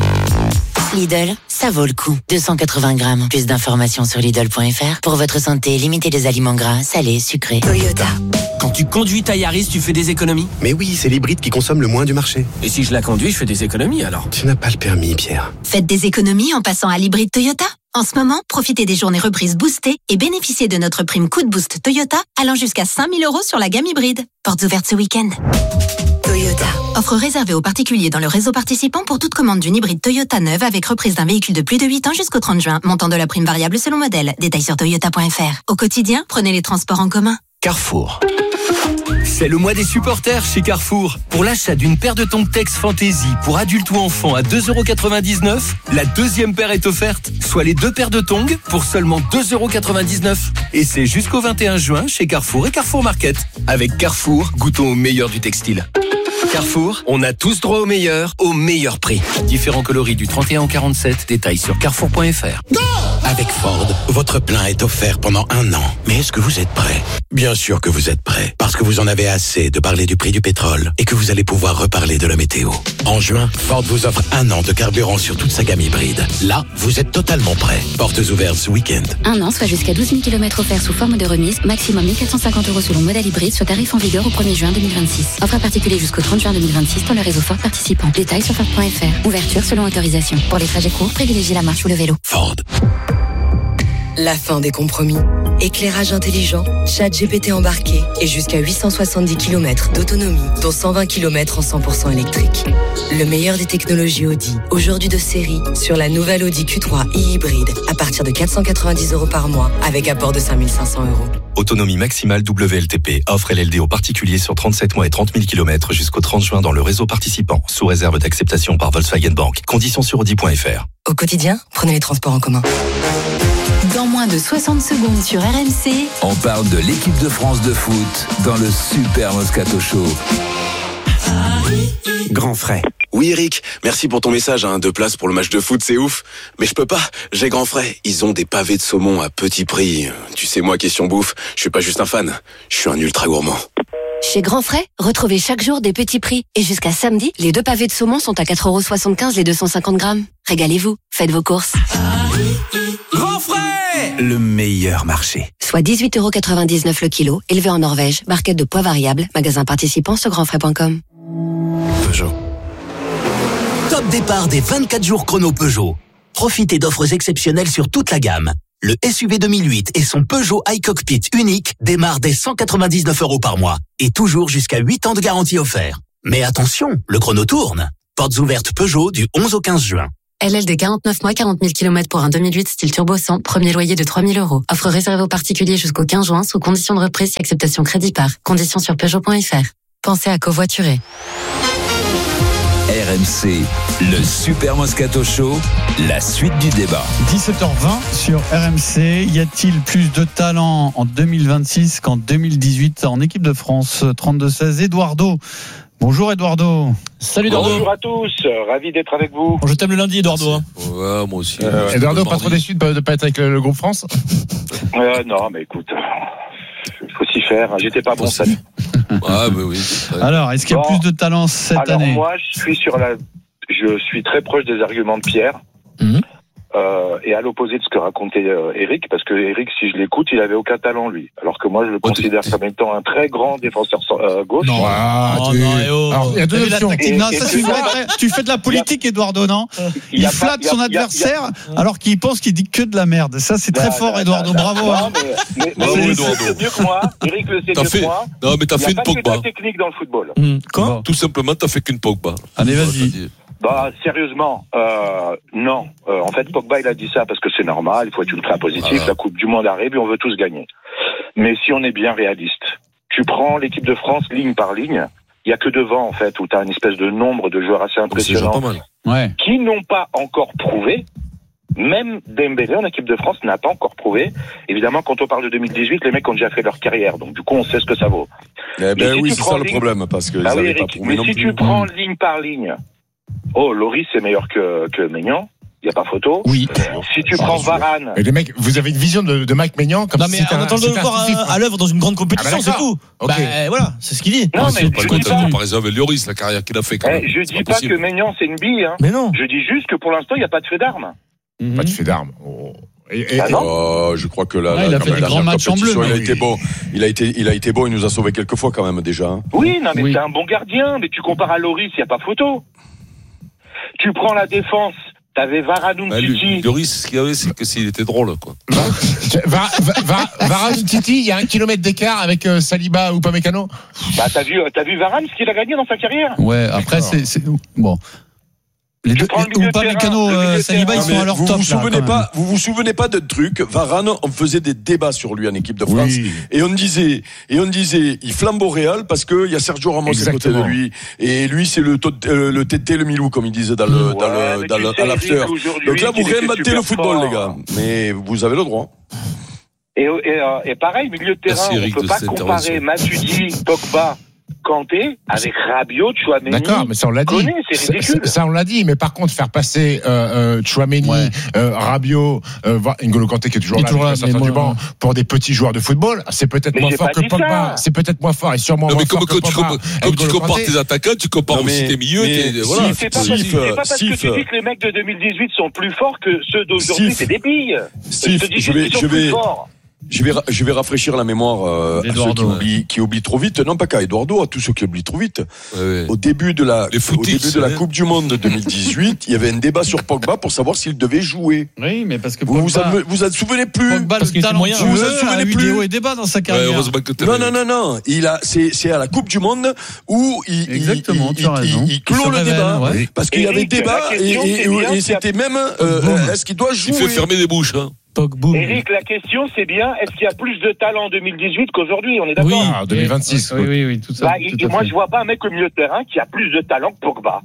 Lidl, ça vaut le coup. deux cent quatre-vingts grammes. Plus d'informations sur Lidl point f r. Pour votre santé, limitez les aliments gras, salés, sucrés.
Toyota. Quand tu conduis ta Yaris, tu fais des économies?
Mais oui, c'est l'hybride qui consomme le moins du marché.
Et si je la conduis, je fais des économies alors?
Tu n'as pas le permis, Pierre.
Faites des économies en passant à l'hybride Toyota. En ce moment, profitez des journées reprises boostées et bénéficiez de notre prime coup de boost Toyota allant jusqu'à cinq mille euros sur la gamme hybride. Portes ouvertes ce week-end.
Toyota.
Offre réservée aux particuliers dans le réseau participant pour toute commande d'une hybride Toyota neuve avec reprise d'un véhicule de plus de huit ans jusqu'au trente juin. Montant de la prime variable selon modèle. Détails sur toyota point f r. Au quotidien, prenez les transports en commun.
Carrefour. C'est le mois des supporters chez Carrefour. Pour l'achat d'une paire de tongs Tex Fantasy pour adultes ou enfants à deux euros quatre-vingt-dix-neuf, la deuxième paire est offerte, soit les deux paires de tongs pour seulement deux euros quatre-vingt-dix-neuf. Et c'est jusqu'au vingt et un juin chez Carrefour et Carrefour Market. Avec Carrefour, goûtons au meilleur du textile. Carrefour, on a tous droit au meilleur, au meilleur prix. Différents coloris du trente et un au quarante-sept, détails sur carrefour point f r.
Avec Ford, votre plein est offert pendant un an. Mais est-ce que vous êtes prêt? Bien sûr que vous êtes prêt, parce que vous en avez assez de parler du prix du pétrole et que vous allez pouvoir reparler de la météo. En juin, Ford vous offre un an de carburant sur toute sa gamme hybride. Là, vous êtes totalement prêt. Portes ouvertes ce week-end.
Un an, soit jusqu'à douze mille kilomètres offerts sous forme de remise, maximum mille quatre cent cinquante euros selon modèle hybride, soit tarif en vigueur au premier juin deux mille vingt-six. Offre à particulier jusqu'au trente juin deux mille vingt-six dans le réseau Ford participant. Détails sur Ford point f r. Ouverture selon autorisation. Pour les trajets courts, privilégiez la marche ou le vélo.
Ford.
La fin des compromis. Éclairage intelligent, chat G P T embarqué et jusqu'à huit cent soixante-dix kilomètres d'autonomie, dont cent vingt kilomètres en cent pour cent électrique. Le meilleur des technologies Audi, aujourd'hui de série, sur la nouvelle Audi Q trois e-hybride, à partir de quatre cent quatre-vingt-dix euros par mois, avec apport de cinq mille cinq cents euros.
Autonomie maximale W L T P. Offre L L D aux particuliers sur trente-sept mois et trente mille kilomètres jusqu'au trente juin dans le réseau participant, sous réserve d'acceptation par Volkswagen Bank. Conditions sur audi point f r.
Au quotidien, prenez les transports en commun.
Dans moins de soixante secondes sur R M C,
on parle de l'équipe de France de foot dans le Super Moscato Show.
Grand frais.
Oui Eric, merci pour ton message, hein. Deux places pour le match de foot, c'est ouf. Mais je peux pas, j'ai grand frais. Ils ont des pavés de saumon à petit prix. Tu sais moi, question bouffe, je suis pas juste un fan, je suis un ultra gourmand.
Chez Grand Frais, retrouvez chaque jour des petits prix. Et jusqu'à samedi, les deux pavés de saumon sont à quatre euros soixante-quinze les deux cent cinquante grammes. Régalez-vous, faites vos courses.
Grand Frais, le meilleur marché.
Soit dix-huit euros quatre-vingt-dix-neuf le kilo, élevé en Norvège, barquette de poids variable, magasin participant sur grand frais point com.
Peugeot. Top départ des vingt-quatre jours chrono Peugeot. Profitez d'offres exceptionnelles sur toute la gamme. Le S U V deux mille huit et son Peugeot iCockpit unique démarrent dès cent quatre-vingt-dix-neuf euros par mois et toujours jusqu'à huit ans de garantie offert. Mais attention, le chrono tourne. Portes ouvertes Peugeot du onze au quinze juin.
L L D quarante-neuf mois, quarante mille kilomètres pour un deux mille huit style turbo cent, premier loyer de trois mille euros. Offre réservée aux particuliers jusqu'au quinze juin sous condition de reprise et acceptation crédit par. Conditions sur Peugeot point F R. Pensez à covoiturer.
R M C, le Super Moscato Show, la suite du débat.
dix-sept heures vingt sur R M C. Y a-t-il plus de talent en deux mille vingt-six qu'en deux mille dix-huit en équipe de France? trente-deux seize, Eduardo. Bonjour Eduardo.
Salut Eduardo.
Bonjour à tous, ravi d'être avec vous.
Bon, je t'aime le lundi Eduardo. Hein.
Ouais, moi aussi.
Euh, ouais. Eduardo, pas trop déçu de ne pas être avec le, le groupe France
euh, Non, mais écoute, il faut s'y faire. J'étais pas bon cette année.
Ah, bah oui.
Alors, est-ce qu'il y a bon, plus de talent cette
alors
année?
Moi, je suis sur la, je suis très proche des arguments de Pierre.
Mmh.
Euh, et à l'opposé de ce que racontait euh, Eric, parce que Eric, si je l'écoute, il avait aucun talent lui, alors que moi je le oh, considère t'es... comme étant un très grand défenseur euh, gauche.
Non, ah,
oh, non et oh. Alors,
il y a deux options.
Et, non, et ça, tu, fais, tu fais de la politique, Eduardo, non? Il, il flatte pas, son a, adversaire a, a, a, alors qu'il pense qu'il dit que de la merde. Ça, c'est très là, fort, là, Eduardo. Là, bravo.
Non, mais, mais, mais
bravo,
Eric le sait mieux que moi. Eric le sait mieux que moi.
Non, mais t'as fait une Pogba.
Il n'y a pas que de la technique dans le football.
Quand tout simplement, t'as fait qu'une Pogba.
Allez, vas-y.
Bah sérieusement, euh, non. Euh, en fait, Pogba il a dit ça parce que c'est normal, il faut être ultra positif. Voilà. La Coupe du Monde arrive et on veut tous gagner. Mais si on est bien réaliste, tu prends l'équipe de France ligne par ligne, il y a que devant en fait où tu as une espèce de nombre de joueurs assez impressionnants
pas mal.
Ouais.
qui n'ont pas encore prouvé. Même Dembélé en équipe de France n'a pas encore prouvé. Évidemment, quand on parle de deux mille dix-huit, les mecs ont déjà fait leur carrière, donc du coup, on sait ce que ça vaut.
Eh ben si oui, c'est ça ligne... le problème, parce que
ah
ils
oui,
n'avaient
Eric,
pas prouvé
mais
non
si
plus.
tu prends ligne par ligne, oh, Loris c'est meilleur que, que Maignan. Il n'y a pas photo.
Oui.
Si tu prends Varane.
Mais les mecs, vous avez une vision de, de Mike Maignan comme
non, mais on attend de le voir à, à l'œuvre dans une grande compétition, ah bah c'est tout.
Okay.
Bah, voilà, c'est ce qu'il dit.
Non, mais
je
dis
pas. Par exemple, Lloris, la carrière qu'il a fait. Quand même.
Eh, je dis pas, pas que Maignan c'est une bille. Hein.
Mais non.
Je dis juste que pour l'instant, il n'y a pas de fait d'armes.
Mm-hmm. Pas de fait d'armes. Oh.
Et, et, ah oh, je crois que là,
ouais,
là
il a fait des grands matchs en bleu.
Il a
oui.
été bon. Il a été, il a été bon. Il nous a sauvé quelques fois quand même déjà.
Oui, non, mais
oui.
c'est un bon gardien. Mais tu compares à Loris, il n'y a pas photo. Tu prends la défense. T'avais Varane Umtiti.
Bah, Loris, ce qu'il y avait, c'est que s'il était drôle, quoi.
Varane Umtiti, il y a un kilomètre d'écart avec euh, Saliba ou Upamecano.
Bah, t'as vu, t'as vu Varane, ce qu'il a gagné dans sa carrière?
Ouais, après, c'est, c'est, bon. Les deux, Upamecano, euh, Saliba, ils sont à leur
vous
top.
Vous vous souvenez
là,
pas, vous vous souvenez pas de truc. Varane, on faisait des débats sur lui en équipe de France. Oui. Et on disait, et on disait, il flambe au Real parce que il y a Sergio Ramos à côté de lui. Et lui, c'est le, euh, le tété, le Milou, comme ils disaient dans le, ouais, dans le, dans le, à l'after. Donc là, vous réinventez le football, fort. Les gars. Mais vous avez le droit.
Et, et, et pareil, milieu de terrain, on ne peut pas comparer Matuidi, Pogba, Kanté avec Rabiot, Tchouaméni.
D'accord, mais ça on l'a dit.
Connaît, c'est ridicule.
Ça, ça on l'a dit, mais par contre faire passer euh, euh, Tchouaméni, ouais. euh, Rabiot, euh, N'Golo Kanté qui est toujours là, toujours là du banc, pour des petits joueurs de football, c'est peut-être mais moins fort que Pogba. C'est peut-être moins fort et sûrement non, moins fort que Pogba.
Comme tu compares tes attaquants, tu compares aussi tes milieux.
Voilà. C'est pas parce que tu dis que les mecs de deux mille dix-huit sont plus forts que ceux d'aujourd'hui, c'est des billes.
Je vais, je vais. Je vais, je vais rafraîchir la mémoire euh, à ceux qui oublient, qui oublient trop vite. Non, pas qu'à Eduardo, à tous ceux qui oublient trop vite. Ouais, ouais. Au début de la, au début de la Coupe du Monde de deux mille dix-huit, il y avait un débat sur Pogba pour savoir s'il devait jouer.
Oui, mais parce que
Pogba, vous vous vous vous souvenez plus.
Pogba, parce qu'il était moyen. Vous vous souvenez plus. Il y a eu des débats dans sa carrière. Ouais, heureusement
que non, non, non, non. Il a, c'est, c'est à la Coupe du Monde où il,
exactement,
il,
tu as raison.
il, il clôt le révèle, débat ouais. parce qu'il y avait débat et, et, et, et c'était même, euh, est-ce qu'il doit jouer?
Il fait fermer les bouches, hein.
Eric, la question c'est bien, est-ce qu'il y a plus de talent en deux mille dix-huit qu'aujourd'hui? On est d'accord?
Oui, en deux mille vingt-six.
Oui, oui, oui, tout ça.
Bah,
tout
moi, fait. Je vois pas un mec au milieu de terrain qui a plus de talent que Pogba.
Voilà.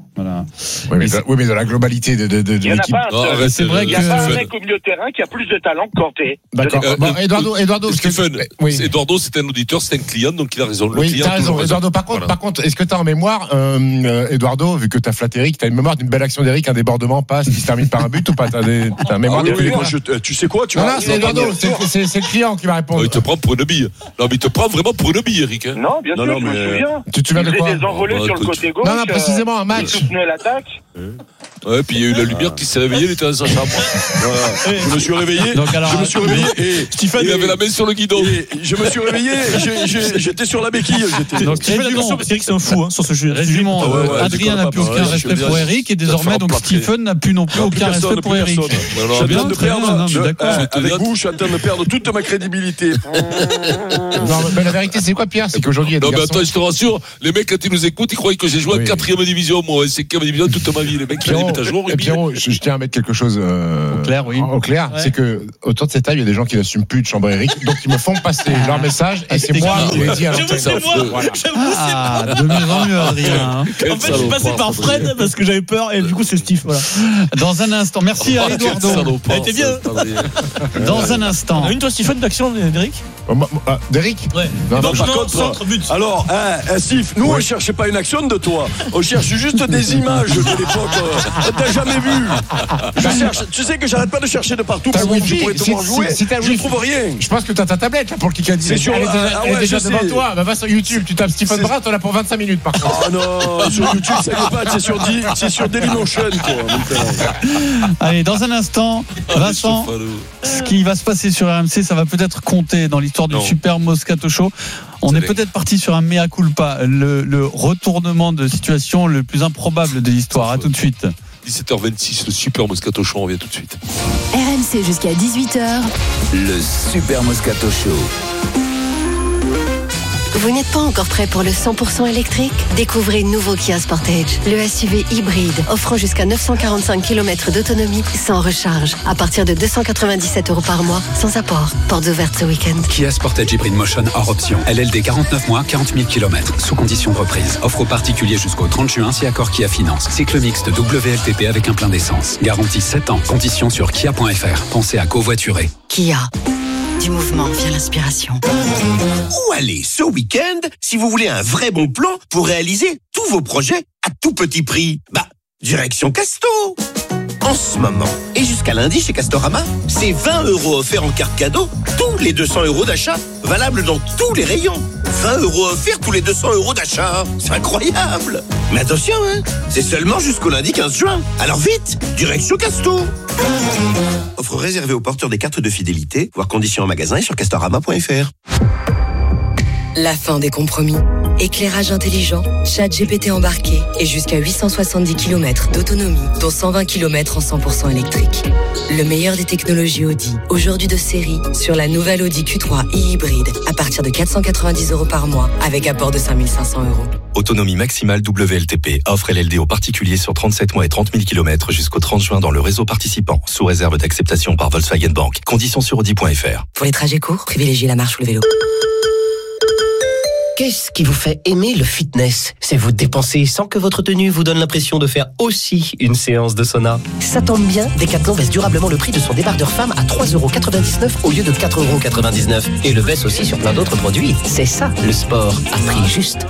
Oui, mais, dans, oui, mais dans la globalité de, de, de, de l'équipe.
Ah,
c'est vrai
il
que.
n'y a pas un mec au milieu de terrain qui a plus de talent que Kanté.
D'accord.
Euh,
Bon,
euh,
Eduardo, Eduardo,
Stephen,
que... oui.
Eduardo, c'est un auditeur, c'est un client, donc il a raison. Le
oui,
client,
t'as raison,
raison.
Eduardo. Par contre,
voilà.
par contre, est-ce que t'as en mémoire, euh, Eduardo, vu que t'as flatté Eric, t'as une mémoire d'une belle action d'Eric, un débordement passe qui se termine par un but ou pas? T'as, des, t'as une mémoire
ah,
de
oui, oui, moi, je, tu sais quoi, tu
Non,
vas.
non, c'est Eduardo, c'est, c'est, c'est le client qui va répondre.
Oh, il te prend pour une bille. Non, mais il te prend vraiment pour une bille, Eric. Hein.
Non, bien
non,
sûr,
non,
je
mais...
me souviens.
Tu te souviens de
il
quoi?
faisait des envolées
oh,
sur le côté gauche.
Non, non, précisément un match.
Il soutenait l'attaque.
Ouais, puis il y a eu la lumière qui s'est réveillée, il était dans sa chambre.
Voilà. Je me suis réveillé.
Donc, alors,
je me suis réveillé et
Stephen, il avait la main sur le guidon.
Et je me suis réveillé. Et j'ai, j'ai, j'étais sur la béquille. J'étais...
Donc, tu fais attention parce qu'Eric c'est un fou hein, sur ce jeu.
Résumons,
Ah ouais, ouais,
Adrien n'a plus aucun respect pour Eric et désormais donc Stephen n'a plus non plus aucun respect pour Eric.
Je suis en train de perdre. Je,
d'accord.
euh, avec vous, je suis en train de perdre toute ma crédibilité.
Non, mais la vérité, c'est quoi, Pierre? C'est qu'aujourd'hui, il y a des
Non, mais
garçons...
attends, je te rassure, les mecs, quand ils nous écoutent, ils croient que j'ai joué
Oui.
en quatrième division, moi, en cinquième division toute ma vie. Les mecs, ils
Pierrot,
mettent à jour.
et Pierrot, je, je tiens à mettre quelque chose euh,
Au clair, oui.
Au clair,
Ouais.
c'est que autour de cette table, il y a des gens qui n'assument plus de chambrer Eric, donc ils me font passer leur message et c'est moi qui les dis à
J'avoue,
l'antenne.
c'est moi.
Voilà.
J'avoue, c'est
Ah,
moi.
de mieux en mieux, Adrien.
Quel
En fait, je suis passé
salopard,
par
ça,
Fred parce que j'avais peur et du coup, c'est Steve. Voilà.
Dans un instant, merci à
Oh, quel
Eduardo.
salopard,
Elle était bien.
ça,
Dans un instant.
Une toi, Stephen, d'action d'Eric?
Oh, moi- moi- ah, D'Eric?
Ouais.
Non,
Donc,
non,
non,
par
contre,
centre, but.
Alors, hein, hein, Steve, nous, on ne cherchait pas une action de toi. On cherche juste des images de l'époque. euh, T'as jamais vu. Je cherche, tu sais que j'arrête pas de chercher de partout
T'as
pour voir que je
Wi-Fi,
pourrais te
si-
voir jouer.
si- si t'as
Je
Wi-Fi.
trouve rien.
Je pense que t'as ta tablette là pour le Kikadi.
C'est sur-
Elle est déjà,
ah
elle est
ouais,
déjà
je
devant
sais.
toi. Bah, va sur YouTube, tu tapes Stephen
C'est-
Brun, t'en as pour vingt-cinq minutes par contre.
Oh non, sur YouTube, ça y est pas, c'est sur, D- c'est sur Dailymotion, quoi. maintenant.
Allez, dans un instant, Vincent, ce qui va se passer sur R M C, ça va peut-être compter dans l'histoire du
Non.
Super Moscato Show. On est
dingue.
peut-être parti sur un mea culpa, le, le retournement de situation le plus improbable de l'histoire. À tout de suite.
dix-sept heures vingt-six, le super Moscato Show, on revient tout de suite.
R M C jusqu'à dix-huit heures.
Le Super Moscato Show.
Vous n'êtes pas encore prêt pour le cent pour cent électrique? Découvrez le nouveau Kia Sportage, le S U V hybride offrant jusqu'à neuf cent quarante-cinq kilomètres d'autonomie sans recharge, à partir de deux cent quatre-vingt-dix-sept euros par mois, sans apport. Portes ouvertes ce week-end.
Kia Sportage Hybrid Motion hors option. L L D quarante-neuf mois, quarante mille kilomètres, sous condition de reprise. Offre aux particuliers jusqu'au trente juin si accord Kia Finance. Cycle mixte W L T P avec un plein d'essence. Garantie sept ans. Conditions sur kia point f r. Pensez à covoiturer.
Kia. Du mouvement vient l'inspiration.
Où aller ce week-end si vous voulez un vrai bon plan pour réaliser tous vos projets à tout petit prix? Bah, direction Casto. En ce moment, et jusqu'à lundi chez Castorama, c'est vingt euros offerts en carte cadeau, tous les deux cents euros d'achat, valable dans tous les rayons. vingt euros offerts tous les deux cents euros d'achat. C'est incroyable. Mais attention, hein, c'est seulement jusqu'au lundi quinze juin. Alors vite, direction Casto. Offre réservée aux porteurs des cartes de fidélité, voire conditions en magasin et sur castorama point f r.
La fin des compromis. Éclairage intelligent, ChatGPT embarqué et jusqu'à huit cent soixante-dix kilomètres d'autonomie, dont cent vingt kilomètres en cent pour cent électrique. Le meilleur des technologies Audi, aujourd'hui de série, sur la nouvelle Audi Q trois e-hybride, à partir de quatre cent quatre-vingt-dix euros par mois, avec apport de cinq mille cinq cents euros.
Autonomie maximale W L T P. Offre L L D aux particuliers sur trente-sept mois et trente mille kilomètres jusqu'au trente juin dans le réseau participant, sous réserve d'acceptation par Volkswagen Bank. Conditions sur audi point f r.
Pour les trajets courts, privilégiez la marche ou le vélo.
Qu'est-ce qui vous fait aimer le fitness? C'est vous dépenser sans que votre tenue vous donne l'impression de faire aussi une séance de sauna. Ça tombe bien, Decathlon baisse durablement le prix de son débardeur femme à trois euros quatre-vingt-dix-neuf au lieu de quatre euros quatre-vingt-dix-neuf. Et le baisse aussi sur plein d'autres produits. C'est ça, le sport, à prix juste.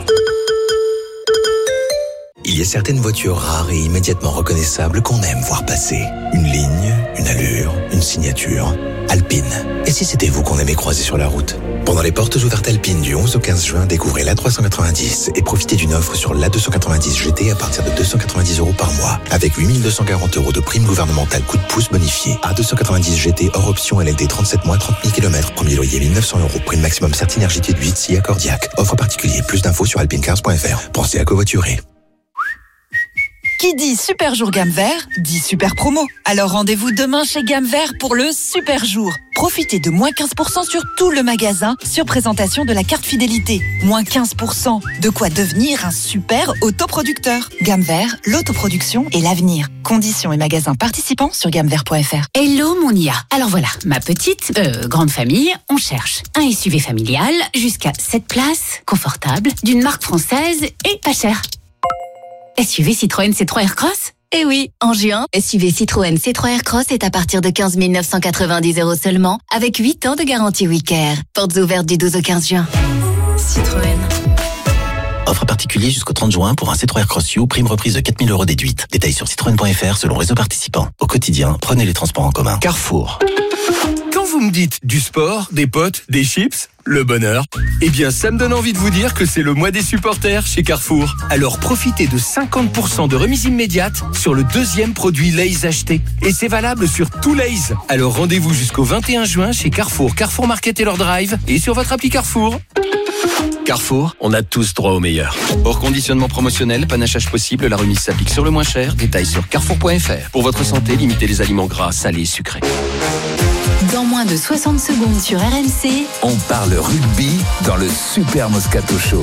Il y a certaines voitures rares et immédiatement reconnaissables qu'on aime voir passer. Une ligne, une allure, une signature. Alpine. Et si c'était vous qu'on aimait croiser sur la route? Pendant les portes ouvertes Alpine du onze au quinze juin, découvrez l'A trois cent quatre-vingt-dix et profitez d'une offre sur l'A deux cent quatre-vingt-dix G T à partir de deux cent quatre-vingt-dix euros par mois, avec huit mille deux cent quarante euros de prime gouvernementale coup de pouce bonifié. A deux cent quatre-vingt-dix G T hors option L L D trente-sept mois, trente mille kilomètres, premier loyer mille neuf cents euros, prime maximum Certinergie de huit si accordiaque. Offre particulier, plus d'infos sur alpinecars point f r. Pensez à covoiturer.
Qui dit super jour gamme vert, dit super promo. Alors rendez-vous demain chez Gamme Vert pour le super jour. Profitez de moins quinze pour cent sur tout le magasin sur présentation de la carte fidélité. Moins quinze pour cent, de quoi devenir un super autoproducteur. Gamme Vert, l'autoproduction et l'avenir. Conditions et magasins participants sur gamme vert point f r.
Hello mon I A. Alors voilà, ma petite, euh, grande famille, on cherche un S U V familial jusqu'à sept places, confortable, d'une marque française et pas cher. S U V Citroën C trois Aircross ? Eh oui, en juin, S U V Citroën C trois Aircross est à partir de quinze mille neuf cent quatre-vingt-dix euros seulement, avec huit ans de garantie WeCare. Portes ouvertes du douze au quinze juin. Citroën.
Offre particulier jusqu'au trente juin pour un C trois Aircross U, prime reprise de quatre mille euros déduite. Détails sur citroën point f r selon réseau participant. Au quotidien, prenez les transports en commun. Carrefour.
Quand vous me dites du sport, des potes, des chips, le bonheur, eh bien ça me donne envie de vous dire que c'est le mois des supporters chez Carrefour. Alors profitez de cinquante pour cent de remise immédiate sur le deuxième produit Lay's acheté. Et c'est valable sur tout Lay's. Alors rendez-vous jusqu'au vingt et un juin chez Carrefour, Carrefour Market et leur drive et sur votre appli Carrefour. Carrefour, on a tous droit au meilleur. Hors conditionnement promotionnel, panachage possible, la remise s'applique sur le moins cher. Détails sur carrefour point f r. Pour votre santé, limitez les aliments gras, salés et sucrés.
Dans moins de soixante secondes sur R M C,
on parle rugby dans le Super Moscato Show.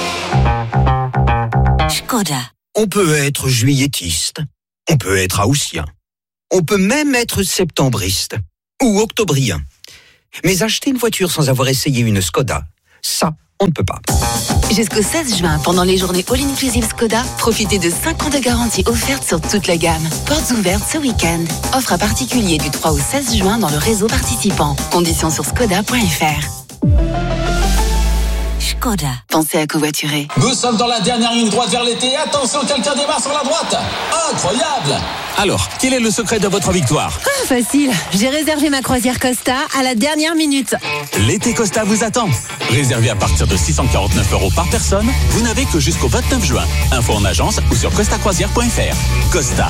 Skoda.
On peut être juilletiste, on peut être haussien, on peut même être septembriste ou octobrien. Mais acheter une voiture sans avoir essayé une Skoda, ça, on ne peut pas.
Jusqu'au seize juin, pendant les journées All-Inclusive Skoda, profitez de cinq ans de garantie offerte sur toute la gamme. Portes ouvertes ce week-end. Offre à particulier du trois au seize juin dans le réseau participant. Conditions sur skoda point f r. Skoda. Pensez à covoiturer.
Nous sommes dans la dernière ligne droite vers l'été. Attention, quelqu'un démarre sur la droite. Incroyable!
Alors, quel est le secret de votre victoire ?
Ah, facile. J'ai réservé ma croisière Costa à la dernière minute.
L'été Costa vous attend. Réservé à partir de six cent quarante-neuf euros par personne, vous n'avez que jusqu'au vingt-neuf juin. Info en agence ou sur costa croisière point f r. Costa.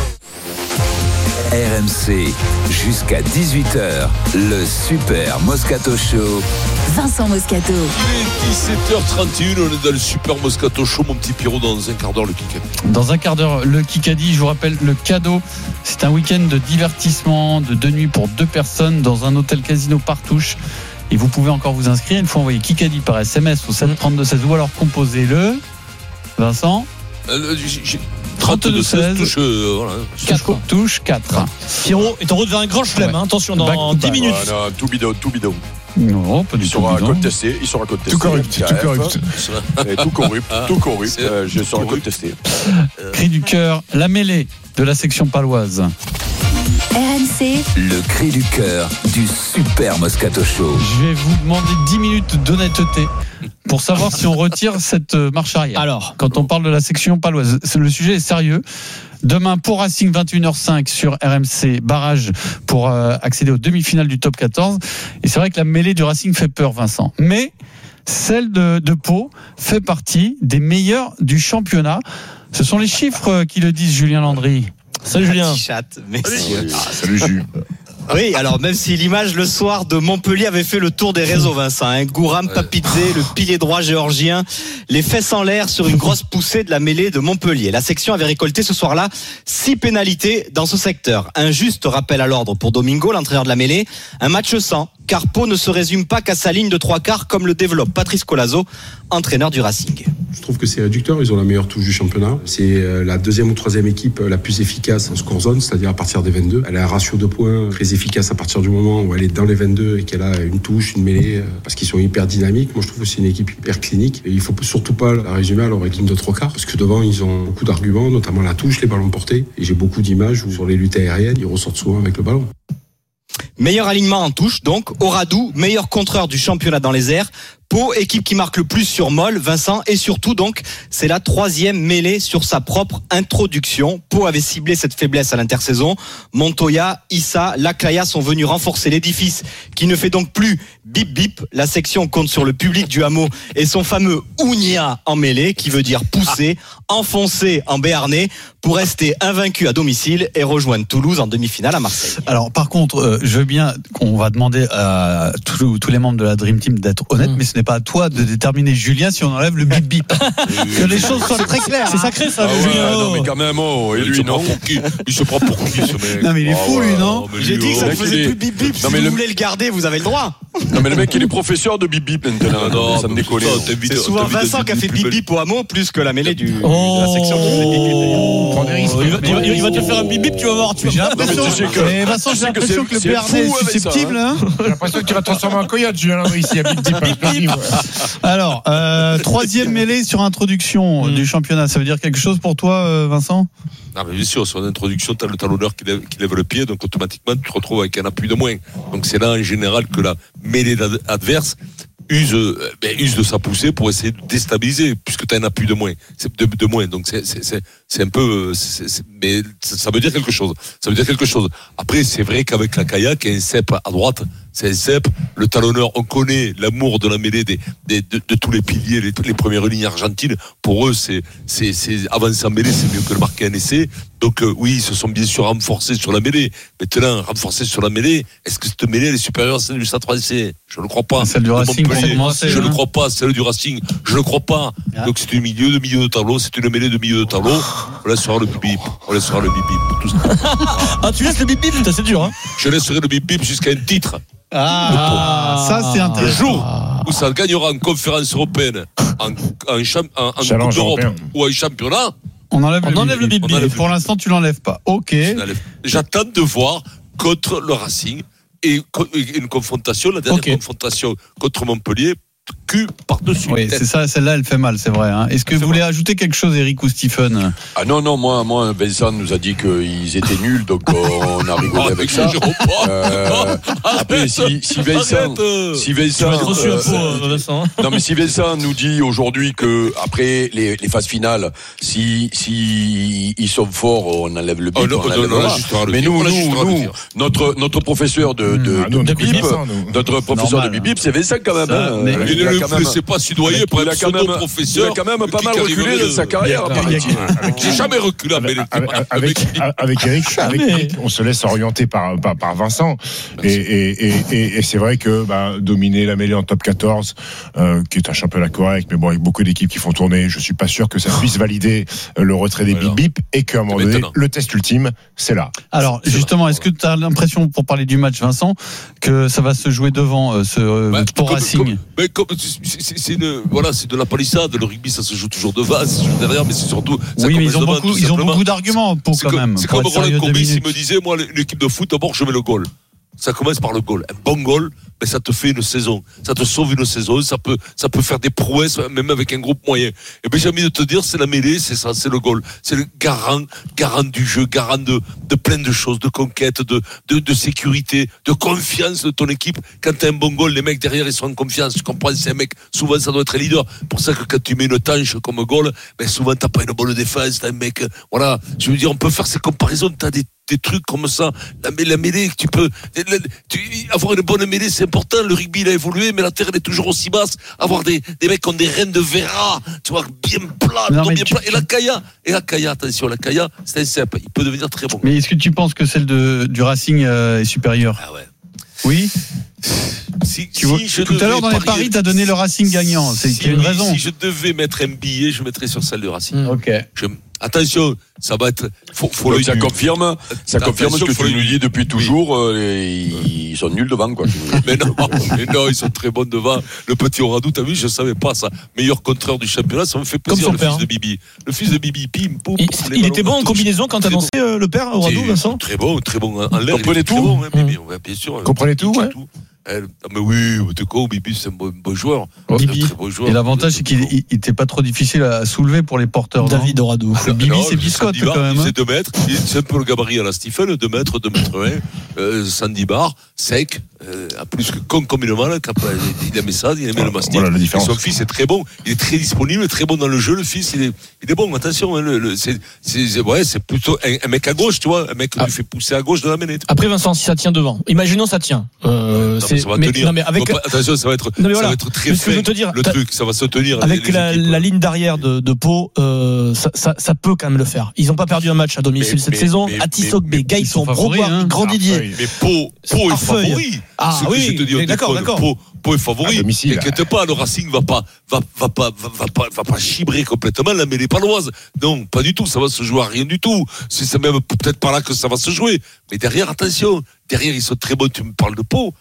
R M C, jusqu'à dix-huit heures, le Super Moscato Show.
Vincent Moscato.
Il est dix-sept heures trente et une, on est dans le Super Moscato Show, mon petit Pierrot, dans un quart d'heure le Kikadi.
Dans un quart d'heure le Kikadi, je vous rappelle le cadeau, c'est un week-end de divertissement de deux nuits pour deux personnes dans un hôtel casino Partouche. Et vous pouvez encore vous inscrire, il faut envoyer Kikadi par S M S au sept trente-deux seize ou alors composez-le. Vincent
euh, j'ai, j'ai...
trente-deux seize,
touche, euh, voilà.
quatre, touche quatre.
Pierrot est en route vers un grand chelem, ouais. hein. Attention, dans dix minutes.
Ouais, non, tout bidon, tout bidon.
Non, pas du
il
tout.
Sera contesté, il sera contesté.
Tout corrupt, tout corrupt.
tout corrupt, tout corrupt. Euh, je serai contesté.
Cri du cœur, la mêlée de la section paloise.
R M C.
Le cri du cœur du Super Moscato Show.
Je vais vous demander dix minutes d'honnêteté pour savoir si on retire cette marche arrière.
Alors,
quand on parle de la section paloise, le sujet est sérieux. Demain pour Racing, vingt et une heures cinq sur R M C, barrage pour euh, accéder aux demi-finales du top quatorze. Et c'est vrai que la mêlée du Racing fait peur, Vincent. Mais celle de, de Pau fait partie des meilleures du championnat. Ce sont les chiffres qui le disent, Julien Landry.
Salut Julien.
Chat, messieurs.
Ah, salut Jules.
Oui, alors même si l'image le soir de Montpellier avait fait le tour des réseaux, Vincent, hein, Gouram Papidze, le pilier droit géorgien, les fesses en l'air sur une grosse poussée de la mêlée de Montpellier. La section avait récolté ce soir-là six pénalités dans ce secteur. Un juste rappel à l'ordre pour Domingo, l'entraîneur de la mêlée. Un match sans, car Pau ne se résume pas qu'à sa ligne de trois quarts, comme le développe Patrice Colazo, entraîneur du Racing.
Je trouve que c'est réducteur, ils ont la meilleure touche du championnat. C'est la deuxième ou troisième équipe la plus efficace en score zone, c'est-à-dire à partir des vingt-deux. Elle a un ratio de points très efficace à partir du moment où elle est dans les vingt-deux et qu'elle a une touche, une mêlée, parce qu'ils sont hyper dynamiques. Moi je trouve que c'est une équipe hyper clinique et il faut surtout pas la résumer à leur ligne de trois quarts, parce que devant ils ont beaucoup d'arguments, notamment la touche, les ballons portés, et j'ai beaucoup d'images où sur les luttes aériennes ils ressortent souvent avec le ballon.
Meilleur alignement en touche, donc Oradou, meilleur contreur du championnat dans les airs. Pau, équipe qui marque le plus sur Moll, Vincent, et surtout donc c'est la troisième mêlée sur sa propre introduction. Pau avait ciblé cette faiblesse à l'intersaison. Montoya, Issa, Laclaya sont venus renforcer l'édifice qui ne fait donc plus bip bip. La section compte sur le public du hameau et son fameux Ounia en mêlée qui veut dire pousser, enfoncer en béarnais pour rester invaincu à domicile et rejoindre Toulouse en demi-finale à Marseille.
Alors par contre, euh, je veux bien qu'on va demander à tous, tous les membres de la Dream Team d'être honnêtes, mmh. mais ce n'est pas à toi de déterminer, Julien, si on enlève le bip bip. Que les choses soient très claires.
C'est sacré ça,
ah ouais,
Julien.
Non mais quand même, oh, et lui non.
Qui il se prend pour qui ce mec?
Non mais il est fou, lui, non?
J'ai dit que ça ne faisait plus bip bip. Si vous voulez le garder, vous avez le droit.
Non mais le mec il est professeur de bip bip maintenant. Non, ça me décolle.
C'est souvent Vincent qui a fait bip bip au hameau plus que la mêlée du de la section qui faisait bip bip.
Prends des risques. Il va te faire un bip bip, tu vas voir.
J'ai l'impression que Vincent, j'ai l'impression que le béarnais est susceptible.
J'ai l'impression que tu vas transformer en coyote, Julien Landry, s'il y a bip bip.
Racing.
Alors, euh, troisième mêlée sur introduction mmh. du championnat, ça veut dire quelque chose pour toi, Vincent ?
Non, mais bien sûr, sur l'introduction, tu as le talonneur qui lève, qui lève le pied, donc automatiquement, tu te retrouves avec un appui de moins. Donc c'est là, en général, que la mêlée adverse use, ben, use de sa poussée pour essayer de déstabiliser, puisque tu as un appui de moins. C'est de, de moins. Donc c'est, c'est, c'est, c'est un peu, c'est, c'est, mais ça veut dire quelque chose. Ça veut dire quelque chose. Après, c'est vrai qu'avec la Kayak, il y a un cep à droite. C'est un cep. Le talonneur, on connaît l'amour de la mêlée des, des, de, de tous les piliers, les, les premières lignes argentines. Pour eux, c'est, c'est, c'est avancer en mêlée, c'est mieux que de marquer un essai. Donc euh, oui, ils se sont bien sûr renforcés sur la mêlée. Maintenant, renforcés sur la mêlée, est-ce que cette mêlée elle est supérieure à celle du Stade Français ? Je ne le crois pas.
Celle du Racing, commencer,
je ne
hein.
le crois pas. Celle du Racing, je ne le crois pas. Ah. Donc c'est une milieu de milieu de tableau, c'est une mêlée de milieu de tableau. On laissera le bip-bip. On laissera le bip-bip. Tout ça.
Ah, tu laisses le bip-bip, c'est dur, hein ?
Je laisserai le bip-bip jusqu'à un titre.
Ah, ça c'est intéressant.
Le jour où ça gagnera en conférence européenne, en, en, champ, en, en Coupe d'Europe
européen.
ou en championnat,
on enlève,
on
le,
enlève le bip-bip.
Et pour l'instant, tu l'enlèves pas. Ok.
J'attends de voir contre le Racing et une confrontation, la dernière okay. confrontation contre Montpellier. Cul par-dessus.
Oui, c'est ça, celle-là, elle fait mal, c'est vrai. Hein. Est-ce que vous voulez ajouter quelque chose, Eric ou Stephen ?
Ah non, non, moi, moi, Vincent nous a dit qu'ils étaient nuls, donc on a rigolé avec ça. Euh, après, si, si Vincent, si Vincent,
euh, peu, Vincent.
non mais si Vincent nous dit aujourd'hui que après les, les phases finales, si, si ils sont forts, on enlève le bip, oh, non, on enlève non, non, mais nous, nous, nous, notre notre professeur de de,
ah,
de, de
bip,
bip, notre professeur
normal,
de bip, c'est Vincent quand même.
Ça,
hein,
mais
il ne le laissez pas soudoyer pour être pseudo-professeur.
Il a quand même pas mal reculé dans sa carrière.
J'ai jamais reculé avec,
avec, avec Eric, avec Eric, on se laisse orienter par, par, par Vincent. Et, et, et, et c'est vrai que bah, dominer la mêlée en top quatorze, euh, qui est un championnat correct, mais bon, avec beaucoup d'équipes qui font tourner, je suis pas sûr que ça puisse valider le retrait des bip bip et qu'à un moment donné, le test ultime, c'est là.
Alors, c'est justement, là. Est-ce que tu as l'impression, pour parler du match, Vincent, que ça va se jouer devant euh, ce euh, bah, pour comme, Racing
comme, mais comme, c'est, c'est, une, voilà, c'est de la palissade. Le rugby, ça se joue toujours devant, ça se joue derrière, mais c'est surtout.
Ça oui, mais ils ont, devant, beaucoup, ils ont beaucoup d'arguments pour
c'est
quand
comme,
même.
C'est comme Roland Courbis, il me disait, moi, l'équipe de foot, d'abord, je mets le goal. Ça commence par le goal. Un bon goal, mais ça te fait une saison. Ça te sauve une saison. Ça peut, ça peut faire des prouesses, même avec un groupe moyen. Et bien, j'ai envie de te dire, c'est la mêlée, c'est ça, c'est le goal. C'est le garant, garant du jeu, garant de, de plein de choses, de conquête, de, de, de sécurité, de confiance de ton équipe. Quand t'as un bon goal, les mecs derrière, ils sont en confiance. Tu comprends, c'est un mec, souvent, ça doit être un leader. Pour ça que quand tu mets une tanche comme goal, ben, souvent, t'as pas une bonne défense, t'as un mec, voilà. Je veux dire, on peut faire ces comparaisons, t'as des, des trucs comme ça. La, la mêlée, tu peux, la, tu, avoir une bonne mêlée, c'est important. Le rugby, il a évolué, mais la terre, elle est toujours aussi basse. Avoir des, des mecs qui ont des rênes de verra, tu vois, bien plats, non, bien tu... plats. Et la Kaya, et la Kaya, attention, la Kaya, c'est un simple. Il peut devenir très bon.
Mais est-ce que tu penses que celle de, du Racing euh, est supérieure ?
Ah ouais.
Oui.
Si,
tu vois,
si
tout à l'heure dans les paris, tu as donné le Racing gagnant. C'est
si,
qu'il y a une raison.
Si je devais mettre un billet, je mettrais sur celle du Racing.
Mmh. Ok.
Je, attention, ça va être. Faut, faut
Donc, ça du... confirme, ça confirme ce que tu nous dis depuis toujours.
Oui.
Euh, ils sont nuls devant, quoi.
mais non, mais non, ils sont très bons devant. Le petit Oradou, t'as vu, je savais pas ça. Meilleur contreur du championnat, ça me fait plaisir. Le père, fils hein. de Bibi, le fils de Bibi, pim, poum.
Il, il était bon en combinaison quand t'as annoncé bon. euh, le père Oradou, Vincent.
Très bon, très bon en l'air.
Comprenez tout.
Bon, hein, Bibi, ouais, bien sûr.
Comprenez tout, ouais.
Elle, mais oui, t'es con, Bibi, c'est un bon, bon joueur.
Oh, Bibi. Un très bon joueur. Et l'avantage, c'est qu'il n'était pas trop difficile à soulever pour les porteurs.
David Oradou.
Ah, Bibi, c'est biscotte quand même.
C'est deux mètres. C'est un peu le gabarit à la Stephen, deux mètres, deux mètres un. Euh, Sandy Bar, sec, euh, plus que con comme une malle. Il aimait ça, il aimait le mastic.
Voilà,
et son fils est très bon. Il est très disponible, très bon dans le jeu. Le fils, il est, il est bon. Attention, hein, le, le, c'est, c'est, ouais, c'est plutôt un, un mec à gauche, tu vois, un mec qui ah. lui fait pousser à gauche de la mêlée.
Après, Vincent, si ça tient devant, imaginons ça tient. Euh,
non,
c'est,
ça va
mais,
tenir.
Non, mais avec...
pas, attention, ça va être,
non, voilà.
ça va être très fin.
Te dire,
le truc, ça va se tenir.
Avec
les, les
la, la ligne d'arrière de, de Pau, euh, ça, ça, ça peut quand même le faire. Ils n'ont pas perdu un match à domicile mais, cette mais, saison. À Tissot-Bé, Gaëtan, Brobois, hein. Grand Didier.
Mais Pau, Pau est favori.
Ah oui, je te dis,
d'accord, d'accord. Pau, Pau est favori. T'inquiète pas, le Racing va pas, va, va pas, va, va pas, va pas chibrer complètement la mêlée paloise. Non, pas du tout. Ça va se jouer à rien du tout. C'est, c'est même peut-être par là que ça va se jouer. Mais derrière, attention. Derrière, ils sont très bons. Tu me parles de Pau.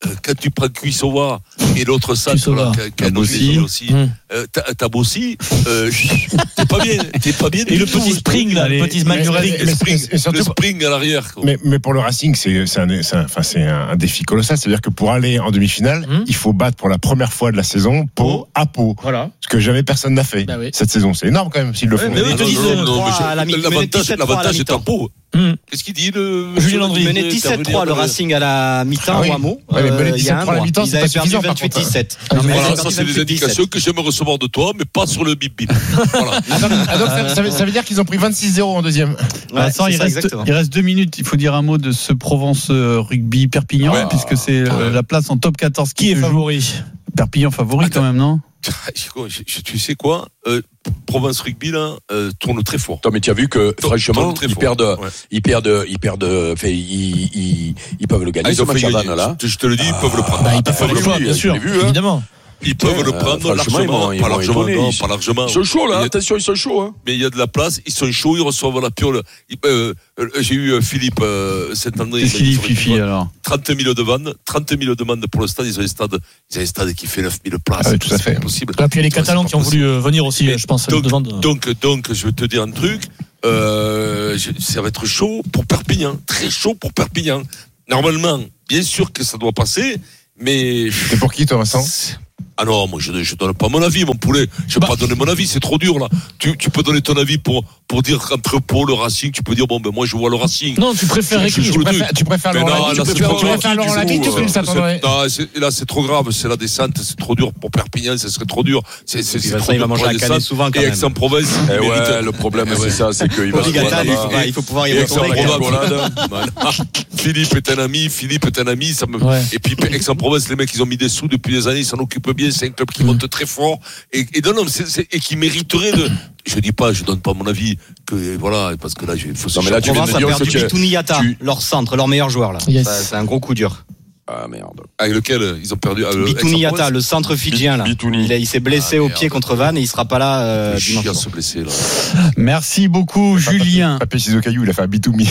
quand tu prends Cuissova et l'autre centre là, qui a aussi, aussi mmh. euh, t'as Bossi, euh, t'es pas bien, t'es pas bien.
Et le petit spring là, le petit spring,
le spring, le spring à l'arrière. Quoi.
Mais, mais pour le Racing, c'est, c'est, un, c'est, un, enfin, c'est un défi colossal. C'est-à-dire que pour aller en demi-finale, mmh. il faut battre pour la première fois de la saison Pau à Pau. Voilà. Ce que jamais personne n'a fait bah oui. cette saison. C'est énorme quand même s'ils le font.
Ouais, mais oui, non, non, non, non, mais l'avantage, l'avantage est à Pau. Mmh. Qu'est-ce qu'il dit le
Julien Landry? Il menait dix-sept trois le Racing à la mi-temps au Hameau.
Il y a un mois. Mi-temps,
ils avaient perdu vingt-huit dix-sept.
Voilà, ça c'est des indications que j'aime recevoir de toi, mais pas sur le bip bip. Voilà.
Ah, donc, ah, donc ça, ça, veut, ça veut dire qu'ils ont pris vingt-six zéro en deuxième.
Ouais, Attends, il, reste, il reste deux minutes. Il faut dire un mot de ce Provence Rugby Perpignan, ouais. puisque c'est ouais. la place en top quatorze qui est favori. Perpignan favori Attends. quand même, non?
Je, je, tu sais quoi, euh, Provence Rugby là euh, tourne très fort.
Non mais tu as vu que franchement ils perdent, ouais. ils perdent, ils perdent, enfin ils, ils, ils peuvent le gagner.
Ah, ils ont fait gagner, là. Je te le dis, ils peuvent le prendre.
Bah, ils peuvent le prendre, bien sûr, vu, évidemment.
Ils peuvent le prendre euh, largement,
ils
pas largement, non, pas largement.
Ils sont chauds là, attention, ils sont chauds. Hein.
Mais il y a de la place, ils sont chauds, ils reçoivent la piole. Euh, euh, j'ai eu Philippe euh, Saint-André.
Qu'est-ce qu'il dit, Fifi alors?
trente mille demandes, trente mille demandes pour le stade. Ils ont un stade, ils ont un stade qui fait neuf mille places.
Ah oui, tout à fait.
C'est possible.
Et puis il y a les Catalans qui ont voulu venir aussi, je pense.
Donc, donc, donc, je vais te dire un truc. Euh, ça va être chaud pour Perpignan, très chaud pour Perpignan. Normalement, bien sûr que ça doit passer, mais.
C'est pour qui, toi, Vincent?
Ah non, moi je ne donne pas mon avis, mon poulet. Je ne vais bah. pas donner mon avis, c'est trop dur là. Tu, tu peux donner ton avis pour, pour dire entre Pau, le Racing, tu peux dire bon ben moi je vois le Racing.
Non, tu préfères
qui? Tu préfères, tu préfères Laurent Labitte? Tu préfères Laurent Labitte ou Philippe Saint-André?
Non, là c'est trop grave, c'est la descente, c'est trop dur pour Perpignan, ça serait trop dur. C'est, c'est, c'est trop
il va manger à Calais souvent quand même.
Et Aix-en-Provence.
Eh ouais, le problème c'est ça, c'est qu'il va.
Il faut pouvoir y retourner.
Philippe est un ami, Philippe est un ami, ça me. Et puis Aix-en-Provence, les mecs ils ont mis des sous depuis des années, ils s'en occupent bien, c'est un club qui monte très fort et, et non, non, c'est, c'est, et qui mériterait de. Je dis pas, je donne pas mon avis, que voilà, parce que là, il faut se.
Non, mais là, tu viens de dire que Bitouni Yata, tu... leur centre, leur meilleur joueur là. Yes. Ça, c'est un gros coup dur.
Ah merde.
Avec lequel ils ont perdu. Euh,
Bitouni Yata, le centre fidjien là. Il, a, il s'est blessé ah, au pied contre Vannes et il sera pas là euh, dimanche.
Se blesser, là.
Merci beaucoup,
pas
Julien.
Papier ciseaux caillou, il a fait un Bitoumi.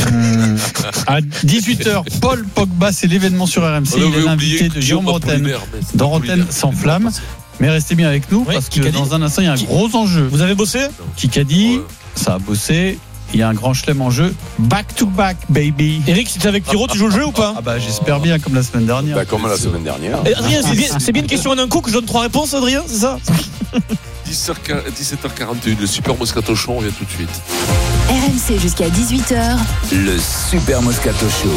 À dix-huit heures, Paul Pogba, c'est l'événement sur R M C. Il est l'invité de Jérôme Rotten dans Rotten sans flamme. Mais restez bien avec nous oui, parce que Kikadi. Dans un instant il y a un Qui... gros enjeu.
Vous avez bossé?
Kikadi, ouais. Ça a bossé. Il y a un grand chelem en jeu. Back to back, baby.
Eric, si t'es avec Pierrot, tu joues le jeu ou pas?
Ah bah j'espère bien, comme la semaine dernière.
Bah comme la semaine dernière.
Et Adrien, c'est bien, c'est bien une question en un coup que je donne trois réponses, Adrien, c'est ça?
dix-sept heures quarante et un, le Super Moscato Show, on vient tout de suite.
R M C jusqu'à dix-huit heures.
Le Super Moscato Show.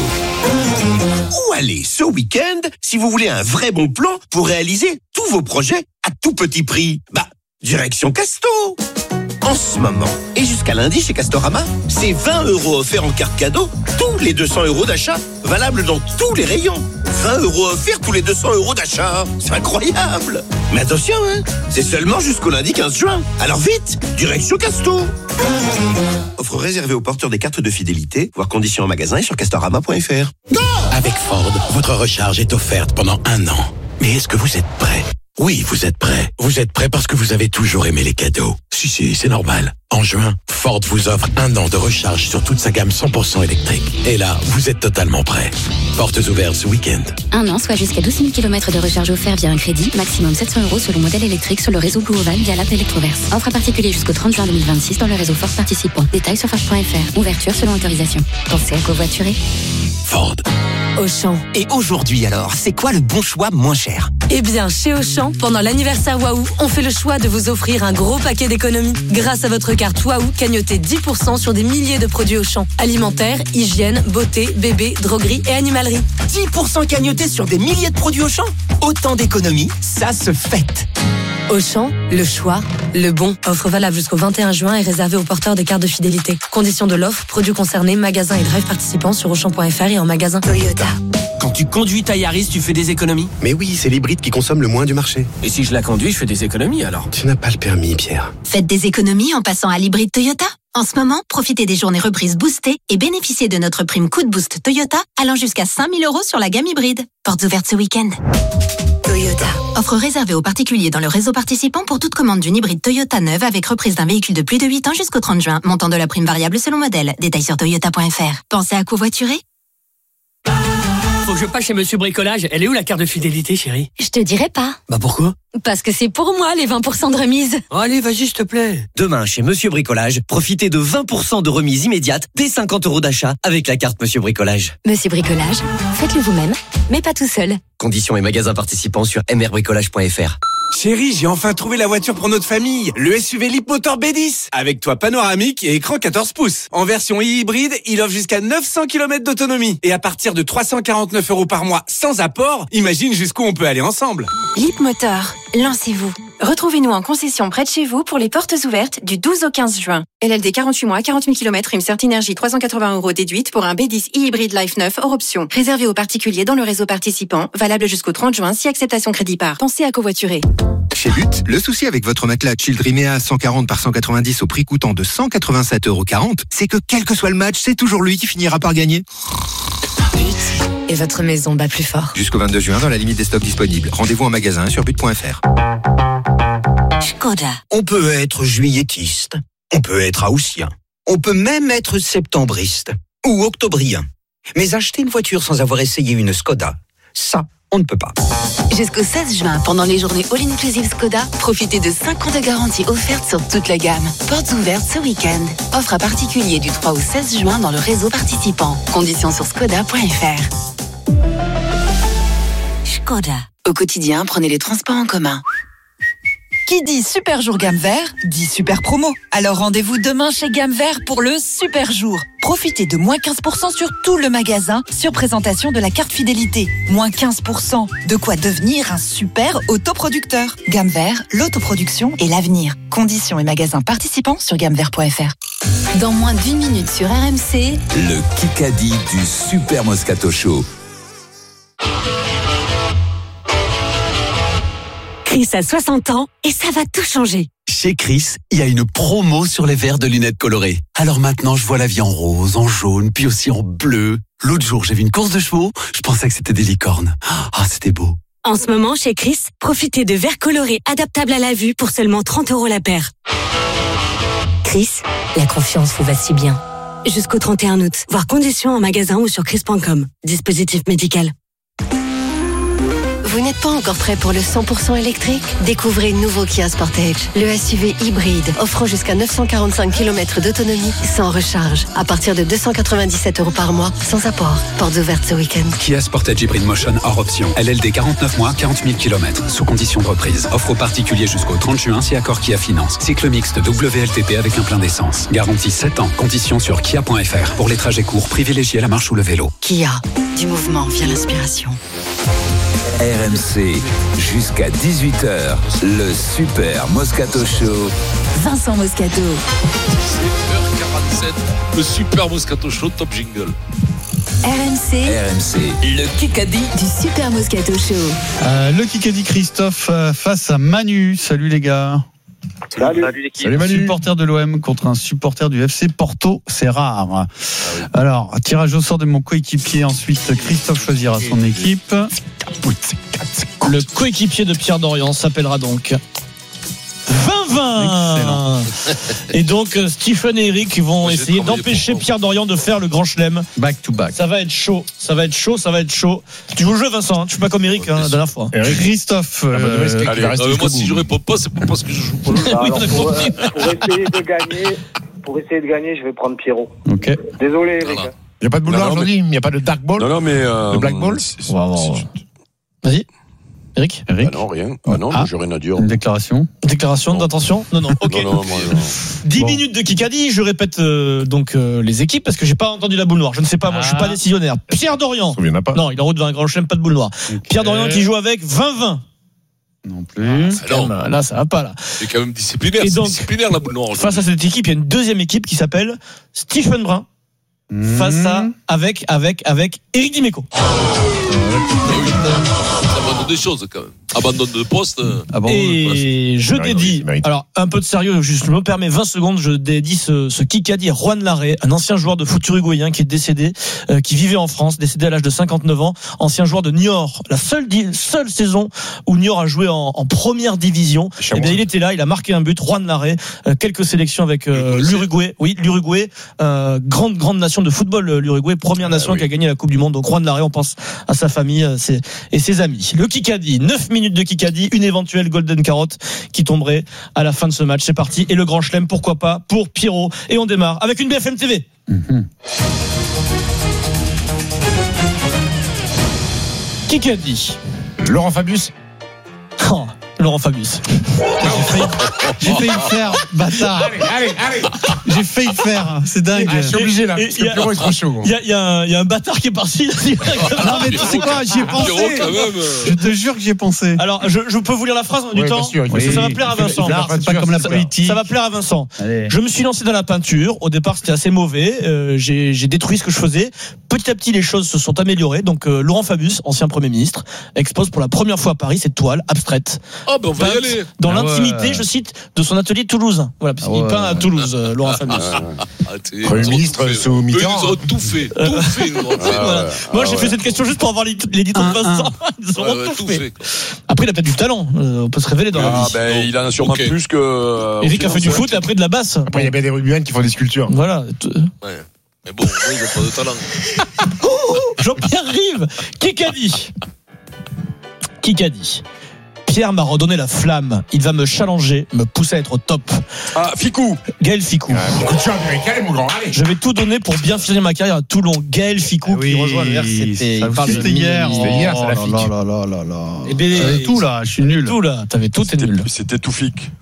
Où aller ce week-end si vous voulez un vrai bon plan pour réaliser tous vos projets à tout petit prix? Bah, direction Casto. En ce moment, et jusqu'à lundi chez Castorama, c'est vingt euros offerts en carte cadeau, tous les deux cents euros d'achat, valable dans tous les rayons. vingt euros offerts tous les deux cents euros d'achat. C'est incroyable. Mais attention, hein, c'est seulement jusqu'au lundi quinze juin. Alors vite, direction Casto. Offre réservée aux porteurs des cartes de fidélité, voir conditions en magasin et sur castorama point f r.
Avec Ford, votre recharge est offerte pendant un an. Mais est-ce que vous êtes prêt? Oui, vous êtes prêts. Vous êtes prêts parce que vous avez toujours aimé les cadeaux. Si, si, c'est normal. En juin, Ford vous offre un an de recharge sur toute sa gamme cent pour cent électrique. Et là, vous êtes totalement prêts. Portes ouvertes ce week-end.
Un an, soit jusqu'à douze mille kilomètres de recharge offert via un crédit. Maximum sept cents euros selon modèle électrique sur le réseau Blue Oval via l'app Electroverse. Offre à particulier jusqu'au trente juin deux mille vingt-six dans le réseau Ford participant. Détails sur Ford point f r. Ouverture selon autorisation. Pensez à covoiturer.
Ford.
Auchan.
Et aujourd'hui alors, c'est quoi le bon choix moins cher?
Eh bien, chez Auchan, pendant l'anniversaire Waouh, on fait le choix de vous offrir un gros paquet d'économies. Grâce à votre carte Waouh, cagnottez dix pour cent sur des milliers de produits Auchan. Alimentaire, hygiène, beauté, bébé, droguerie et animalerie.
dix pour cent cagnottez sur des milliers de produits Auchan? Autant d'économies, ça se fête.
Auchan, le choix, le bon. Offre valable jusqu'au vingt et un juin et réservée aux porteurs des cartes de fidélité. Conditions de l'offre, produits concernés, magasins et drive participants sur auchan point f r et en magasin.
Toyota. Quand tu conduis ta Yaris, tu fais des économies?
Mais oui, c'est l'hybride qui consomme le moins du marché.
Et si je la conduis, je fais des économies alors?
Tu n'as pas le permis, Pierre.
Faites des économies en passant à l'hybride Toyota. En ce moment, profitez des journées reprises boostées et bénéficiez de notre prime coup de boost Toyota allant jusqu'à cinq mille euros sur la gamme hybride. Portes ouvertes ce week-end. Toyota. Offre réservée aux particuliers dans le réseau participant pour toute commande d'une hybride Toyota neuve avec reprise d'un véhicule de plus de huit ans jusqu'au trente juin. Montant de la prime variable selon modèle. Détails sur toyota point f r. Pensez à covoiturer?
Faut
je passe chez Monsieur Bricolage, elle est où la carte de fidélité, chérie?
Je te dirai pas.
Bah pourquoi?
Parce que c'est pour moi les vingt pour cent de remise.
Oh, allez, vas-y, s'il te plaît.
Demain, chez Monsieur Bricolage, profitez de vingt pour cent de remise immédiate dès cinquante euros d'achat avec la carte Monsieur Bricolage.
Monsieur Bricolage, faites-le vous-même, mais pas tout seul.
Conditions et magasins participants sur m r bricolage point f r.
Chérie, j'ai enfin trouvé la voiture pour notre famille. Le S U V Leapmotor B dix. Avec toit panoramique et écran quatorze pouces. En version hybride, il offre jusqu'à neuf cents kilomètres d'autonomie. Et à partir de trois cent quarante-neuf euros par mois sans apport, imagine jusqu'où on peut aller ensemble.
Leapmotor, lancez-vous. Retrouvez-nous en concession près de chez vous pour les portes ouvertes du douze au quinze juin. L L D quarante-huit mois, quarante mille kilomètres, Rimsert Énergie trois cent quatre-vingts euros déduite pour un B dix e-hybride Life neuf hors option. Réservé aux particuliers dans le réseau participant, valable jusqu'au trente juin si acceptation crédit par. Pensez à covoiturer.
Chez But, le souci avec votre matelas Childrimea cent quarante par cent quatre-vingt-dix au prix coûtant de cent quatre-vingt-sept euros quarante, c'est que quel que soit le match, c'est toujours lui qui finira par gagner.
But. Et votre maison bat plus fort.
Jusqu'au vingt-deux juin, dans la limite des stocks disponibles. Rendez-vous en magasin sur but point f r.
Skoda. On peut être juillettiste, on peut être haussien, on peut même être septembriste ou octobrien. Mais acheter une voiture sans avoir essayé une Skoda, ça, on ne peut pas.
Jusqu'au seize juin, pendant les journées All-Inclusive Skoda, profitez de cinq ans de garantie offerte sur toute la gamme. Portes ouvertes ce week-end. Offre à particulier du trois au seize juin dans le réseau participant. Conditions sur skoda point f r. Skoda. Au quotidien, prenez les transports en commun. Qui dit super jour gamme vert, dit super promo. Alors rendez-vous demain chez Gamme Vert pour le super jour. Profitez de moins quinze pour cent sur tout le magasin sur présentation de la carte fidélité. Moins quinze pour cent. De quoi devenir un super autoproducteur. Gamme Vert, l'autoproduction et l'avenir. Conditions et magasins participants sur gamme vert point f r.
Dans moins d'une minute sur R M C,
le Kikadi du Super Moscato Show.
Chris a soixante ans et ça va tout changer.
Chez Chris, il y a une promo sur les verres de lunettes colorées. Alors maintenant, je vois la vie en rose, en jaune, puis aussi en bleu. L'autre jour, j'ai vu une course de chevaux, je pensais que c'était des licornes. Ah, c'était beau.
En ce moment, chez Chris, profitez de verres colorés adaptables à la vue pour seulement trente euros la paire. Chris, la confiance vous va si bien. Jusqu'au trente et un août. Voir conditions en magasin ou sur chris point com. Dispositif médical.
Vous n'êtes pas encore prêt pour le cent pour cent électrique? Découvrez le nouveau Kia Sportage, le S U V hybride offrant jusqu'à neuf cent quarante-cinq kilomètres d'autonomie sans recharge, à partir de deux cent quatre-vingt-dix-sept euros par mois, sans apport. Portes ouvertes ce week-end.
Kia Sportage Hybrid Motion hors option. L L D quarante-neuf mois, quarante mille kilomètres, sous condition de reprise. Offre aux particuliers jusqu'au trente juin si accord Kia Finance. Cycle mixte W L T P avec un plein d'essence. Garantie sept ans. Conditions sur kia point f r. Pour les trajets courts, privilégiez la marche ou le vélo.
Kia, du mouvement vient l'inspiration.
R M C, jusqu'à dix-huit heures, le Super Moscato Show.
Vincent Moscato.
dix-sept heures quarante-sept, le Super Moscato Show, top jingle.
R M C.
R M C, le Kikadi
du Super Moscato Show.
Euh, le Kikadi Christophe euh, face à Manu. Salut les gars.
Salut, Salut l'équipe.
Salut Manu. Supporter de l'O M contre un supporter du F C Porto, c'est rare. Ah oui. Alors, tirage au sort de mon coéquipier. Ensuite, Christophe choisira son équipe.
Le coéquipier de Pierre Dorian s'appellera donc vingt vingt. Excellent. Et donc Stephen et Eric vont Moi, essayer d'empêcher Pierre Dorian de faire le grand chelem.
Back to back.
Ça va être chaud, ça va être chaud, ça va être chaud. Tu joues le jeu Vincent, hein, tu fais pas comme Eric hein, la dernière fois.
Eric. Christophe. Euh,
euh, allez, euh, moi si je réponds pas, c'est pas parce que je joue pas le jeu.
Alors, pour, euh, pour essayer de gagner, pour essayer de gagner, je vais prendre Pierrot.
Ok.
Désolé Eric.
Voilà. Il n'y a pas de boule noire aujourd'hui, il n'y a pas de dark ball.
Non non mais euh,
de black ball.
C'est, wow, wow.
Vas-y. Eric,
Eric.
Ah non, rien. Ah non, ah, j'ai rien à dire.
Une déclaration.
Déclaration
non.
d'intention. Non, non, ok.
Non, non, moi, non.
dix bon. minutes de Kikadi. Je répète euh, donc euh, les équipes parce que j'ai pas entendu la boule noire. Je ne sais pas, moi, ah. je suis pas décisionnaire. Pierre Dorian.
Il y en a pas.
Non, il est en route vers un grand chelem, pas de boule noire. Okay. Pierre Dorian qui joue avec vingt vingt.
Non plus.
Ah, non. Même, là, ça va pas, là.
C'est quand même disciplinaire.
Et
c'est
donc,
disciplinaire, la boule noire.
Face à cette équipe, il y a une deuxième équipe qui s'appelle Stephen Brun. Mmh. Face à, avec, avec, avec Eric Dimeco.
Ah oui. des choses quand même. Abandonne de poste.
Ah bon,
et je dédie, alors un peu de sérieux, juste, je me permets vingt secondes, je dédie ce, ce Kikadi à Juan Larrey, un ancien joueur de foot uruguayen qui est décédé, euh, qui vivait en France, décédé à l'âge de cinquante-neuf ans, ancien joueur de Niort, la seule, seule saison où Niort a joué en, en première division. Et bien il était là, il a marqué un but, Juan Larrey, euh, quelques sélections avec euh, l'Uruguay, oui, l'Uruguay, euh, grande grande nation de football, l'Uruguay, première nation ah, oui. qui a gagné la Coupe du Monde. Donc Juan Larrey, on pense à sa famille euh, ses, et ses amis. Le Kikadi, neuf minutes de Kikadi, une éventuelle Golden Carotte qui tomberait à la fin de ce match. C'est parti. Et le grand chelem, pourquoi pas, pour Pierrot. Et on démarre avec une B F M T V. Mm-hmm. Kikadi.
Laurent Fabius.
Oh, Laurent Fabius.
J'ai failli, j'ai failli le faire, bâtard.
Allez, allez, allez.
J'ai failli le faire, c'est dingue.
Ah, je suis obligé là, parce que Pierrot est trop chaud.
Il y a, y, a y a un bâtard qui est parti.
Non mais tu sais quoi, j'y ai pensé. Je te jure que j'y ai pensé.
Alors, je, je peux vous lire la phrase du ouais, temps sûr, oui. Ça va plaire à Vincent.
L'art, c'est pas comme la politique.
Ça va plaire à Vincent.
Allez.
Je me suis lancé dans la peinture. Au départ, c'était assez mauvais. Euh, j'ai, j'ai détruit ce que je faisais. Petit à petit, les choses se sont améliorées. Donc, euh, Laurent Fabius, ancien Premier ministre, expose pour la première fois à Paris cette toile abstraite.
Ah ben on va y aller.
Dans
ah
l'intimité,
ouais.
je cite, de son atelier toulousain. Voilà, parce qu'il ah ouais. peint à Toulouse, euh, Laurent Fabius.
Ah, Premier ministre sous Mitterrand.
Ils ont tout fait, tout fait.
Ah, voilà. ouais. Moi, ah, j'ai ouais. fait cette question juste pour avoir l'édito de Vincent. Ils ont tout fait. Après, il a peut-être du talent. Euh, on peut se révéler dans
ah,
la vie.
Ben, il en a sûrement okay. plus que. Euh,
Eric a fait du foot et après de la basse.
Après, il y a bien des rugbymen qui font des sculptures.
Voilà.
Ouais. Mais bon, oui, il n'a pas de talent.
Jean-Pierre Rive, Kikadi. Kikadi. Pierre m'a redonné la flamme. Il va me challenger, me pousser à être au top.
Ah, Ficou.
Gaël Ficou.
Ah, coup de chien américain, mon grand. Allez.
Je vais tout donner pour bien finir ma carrière à Toulon. Gaël Ficou
oui,
qui rejoint le R C T.
C'était hier.
C'était hier, c'est la
fique.
fique.
Là, là, là, là, là.
Eh ben,
j'avais tout là, je suis nul.
Tout là, t'avais tout, t'es nul.
C'était tout fique.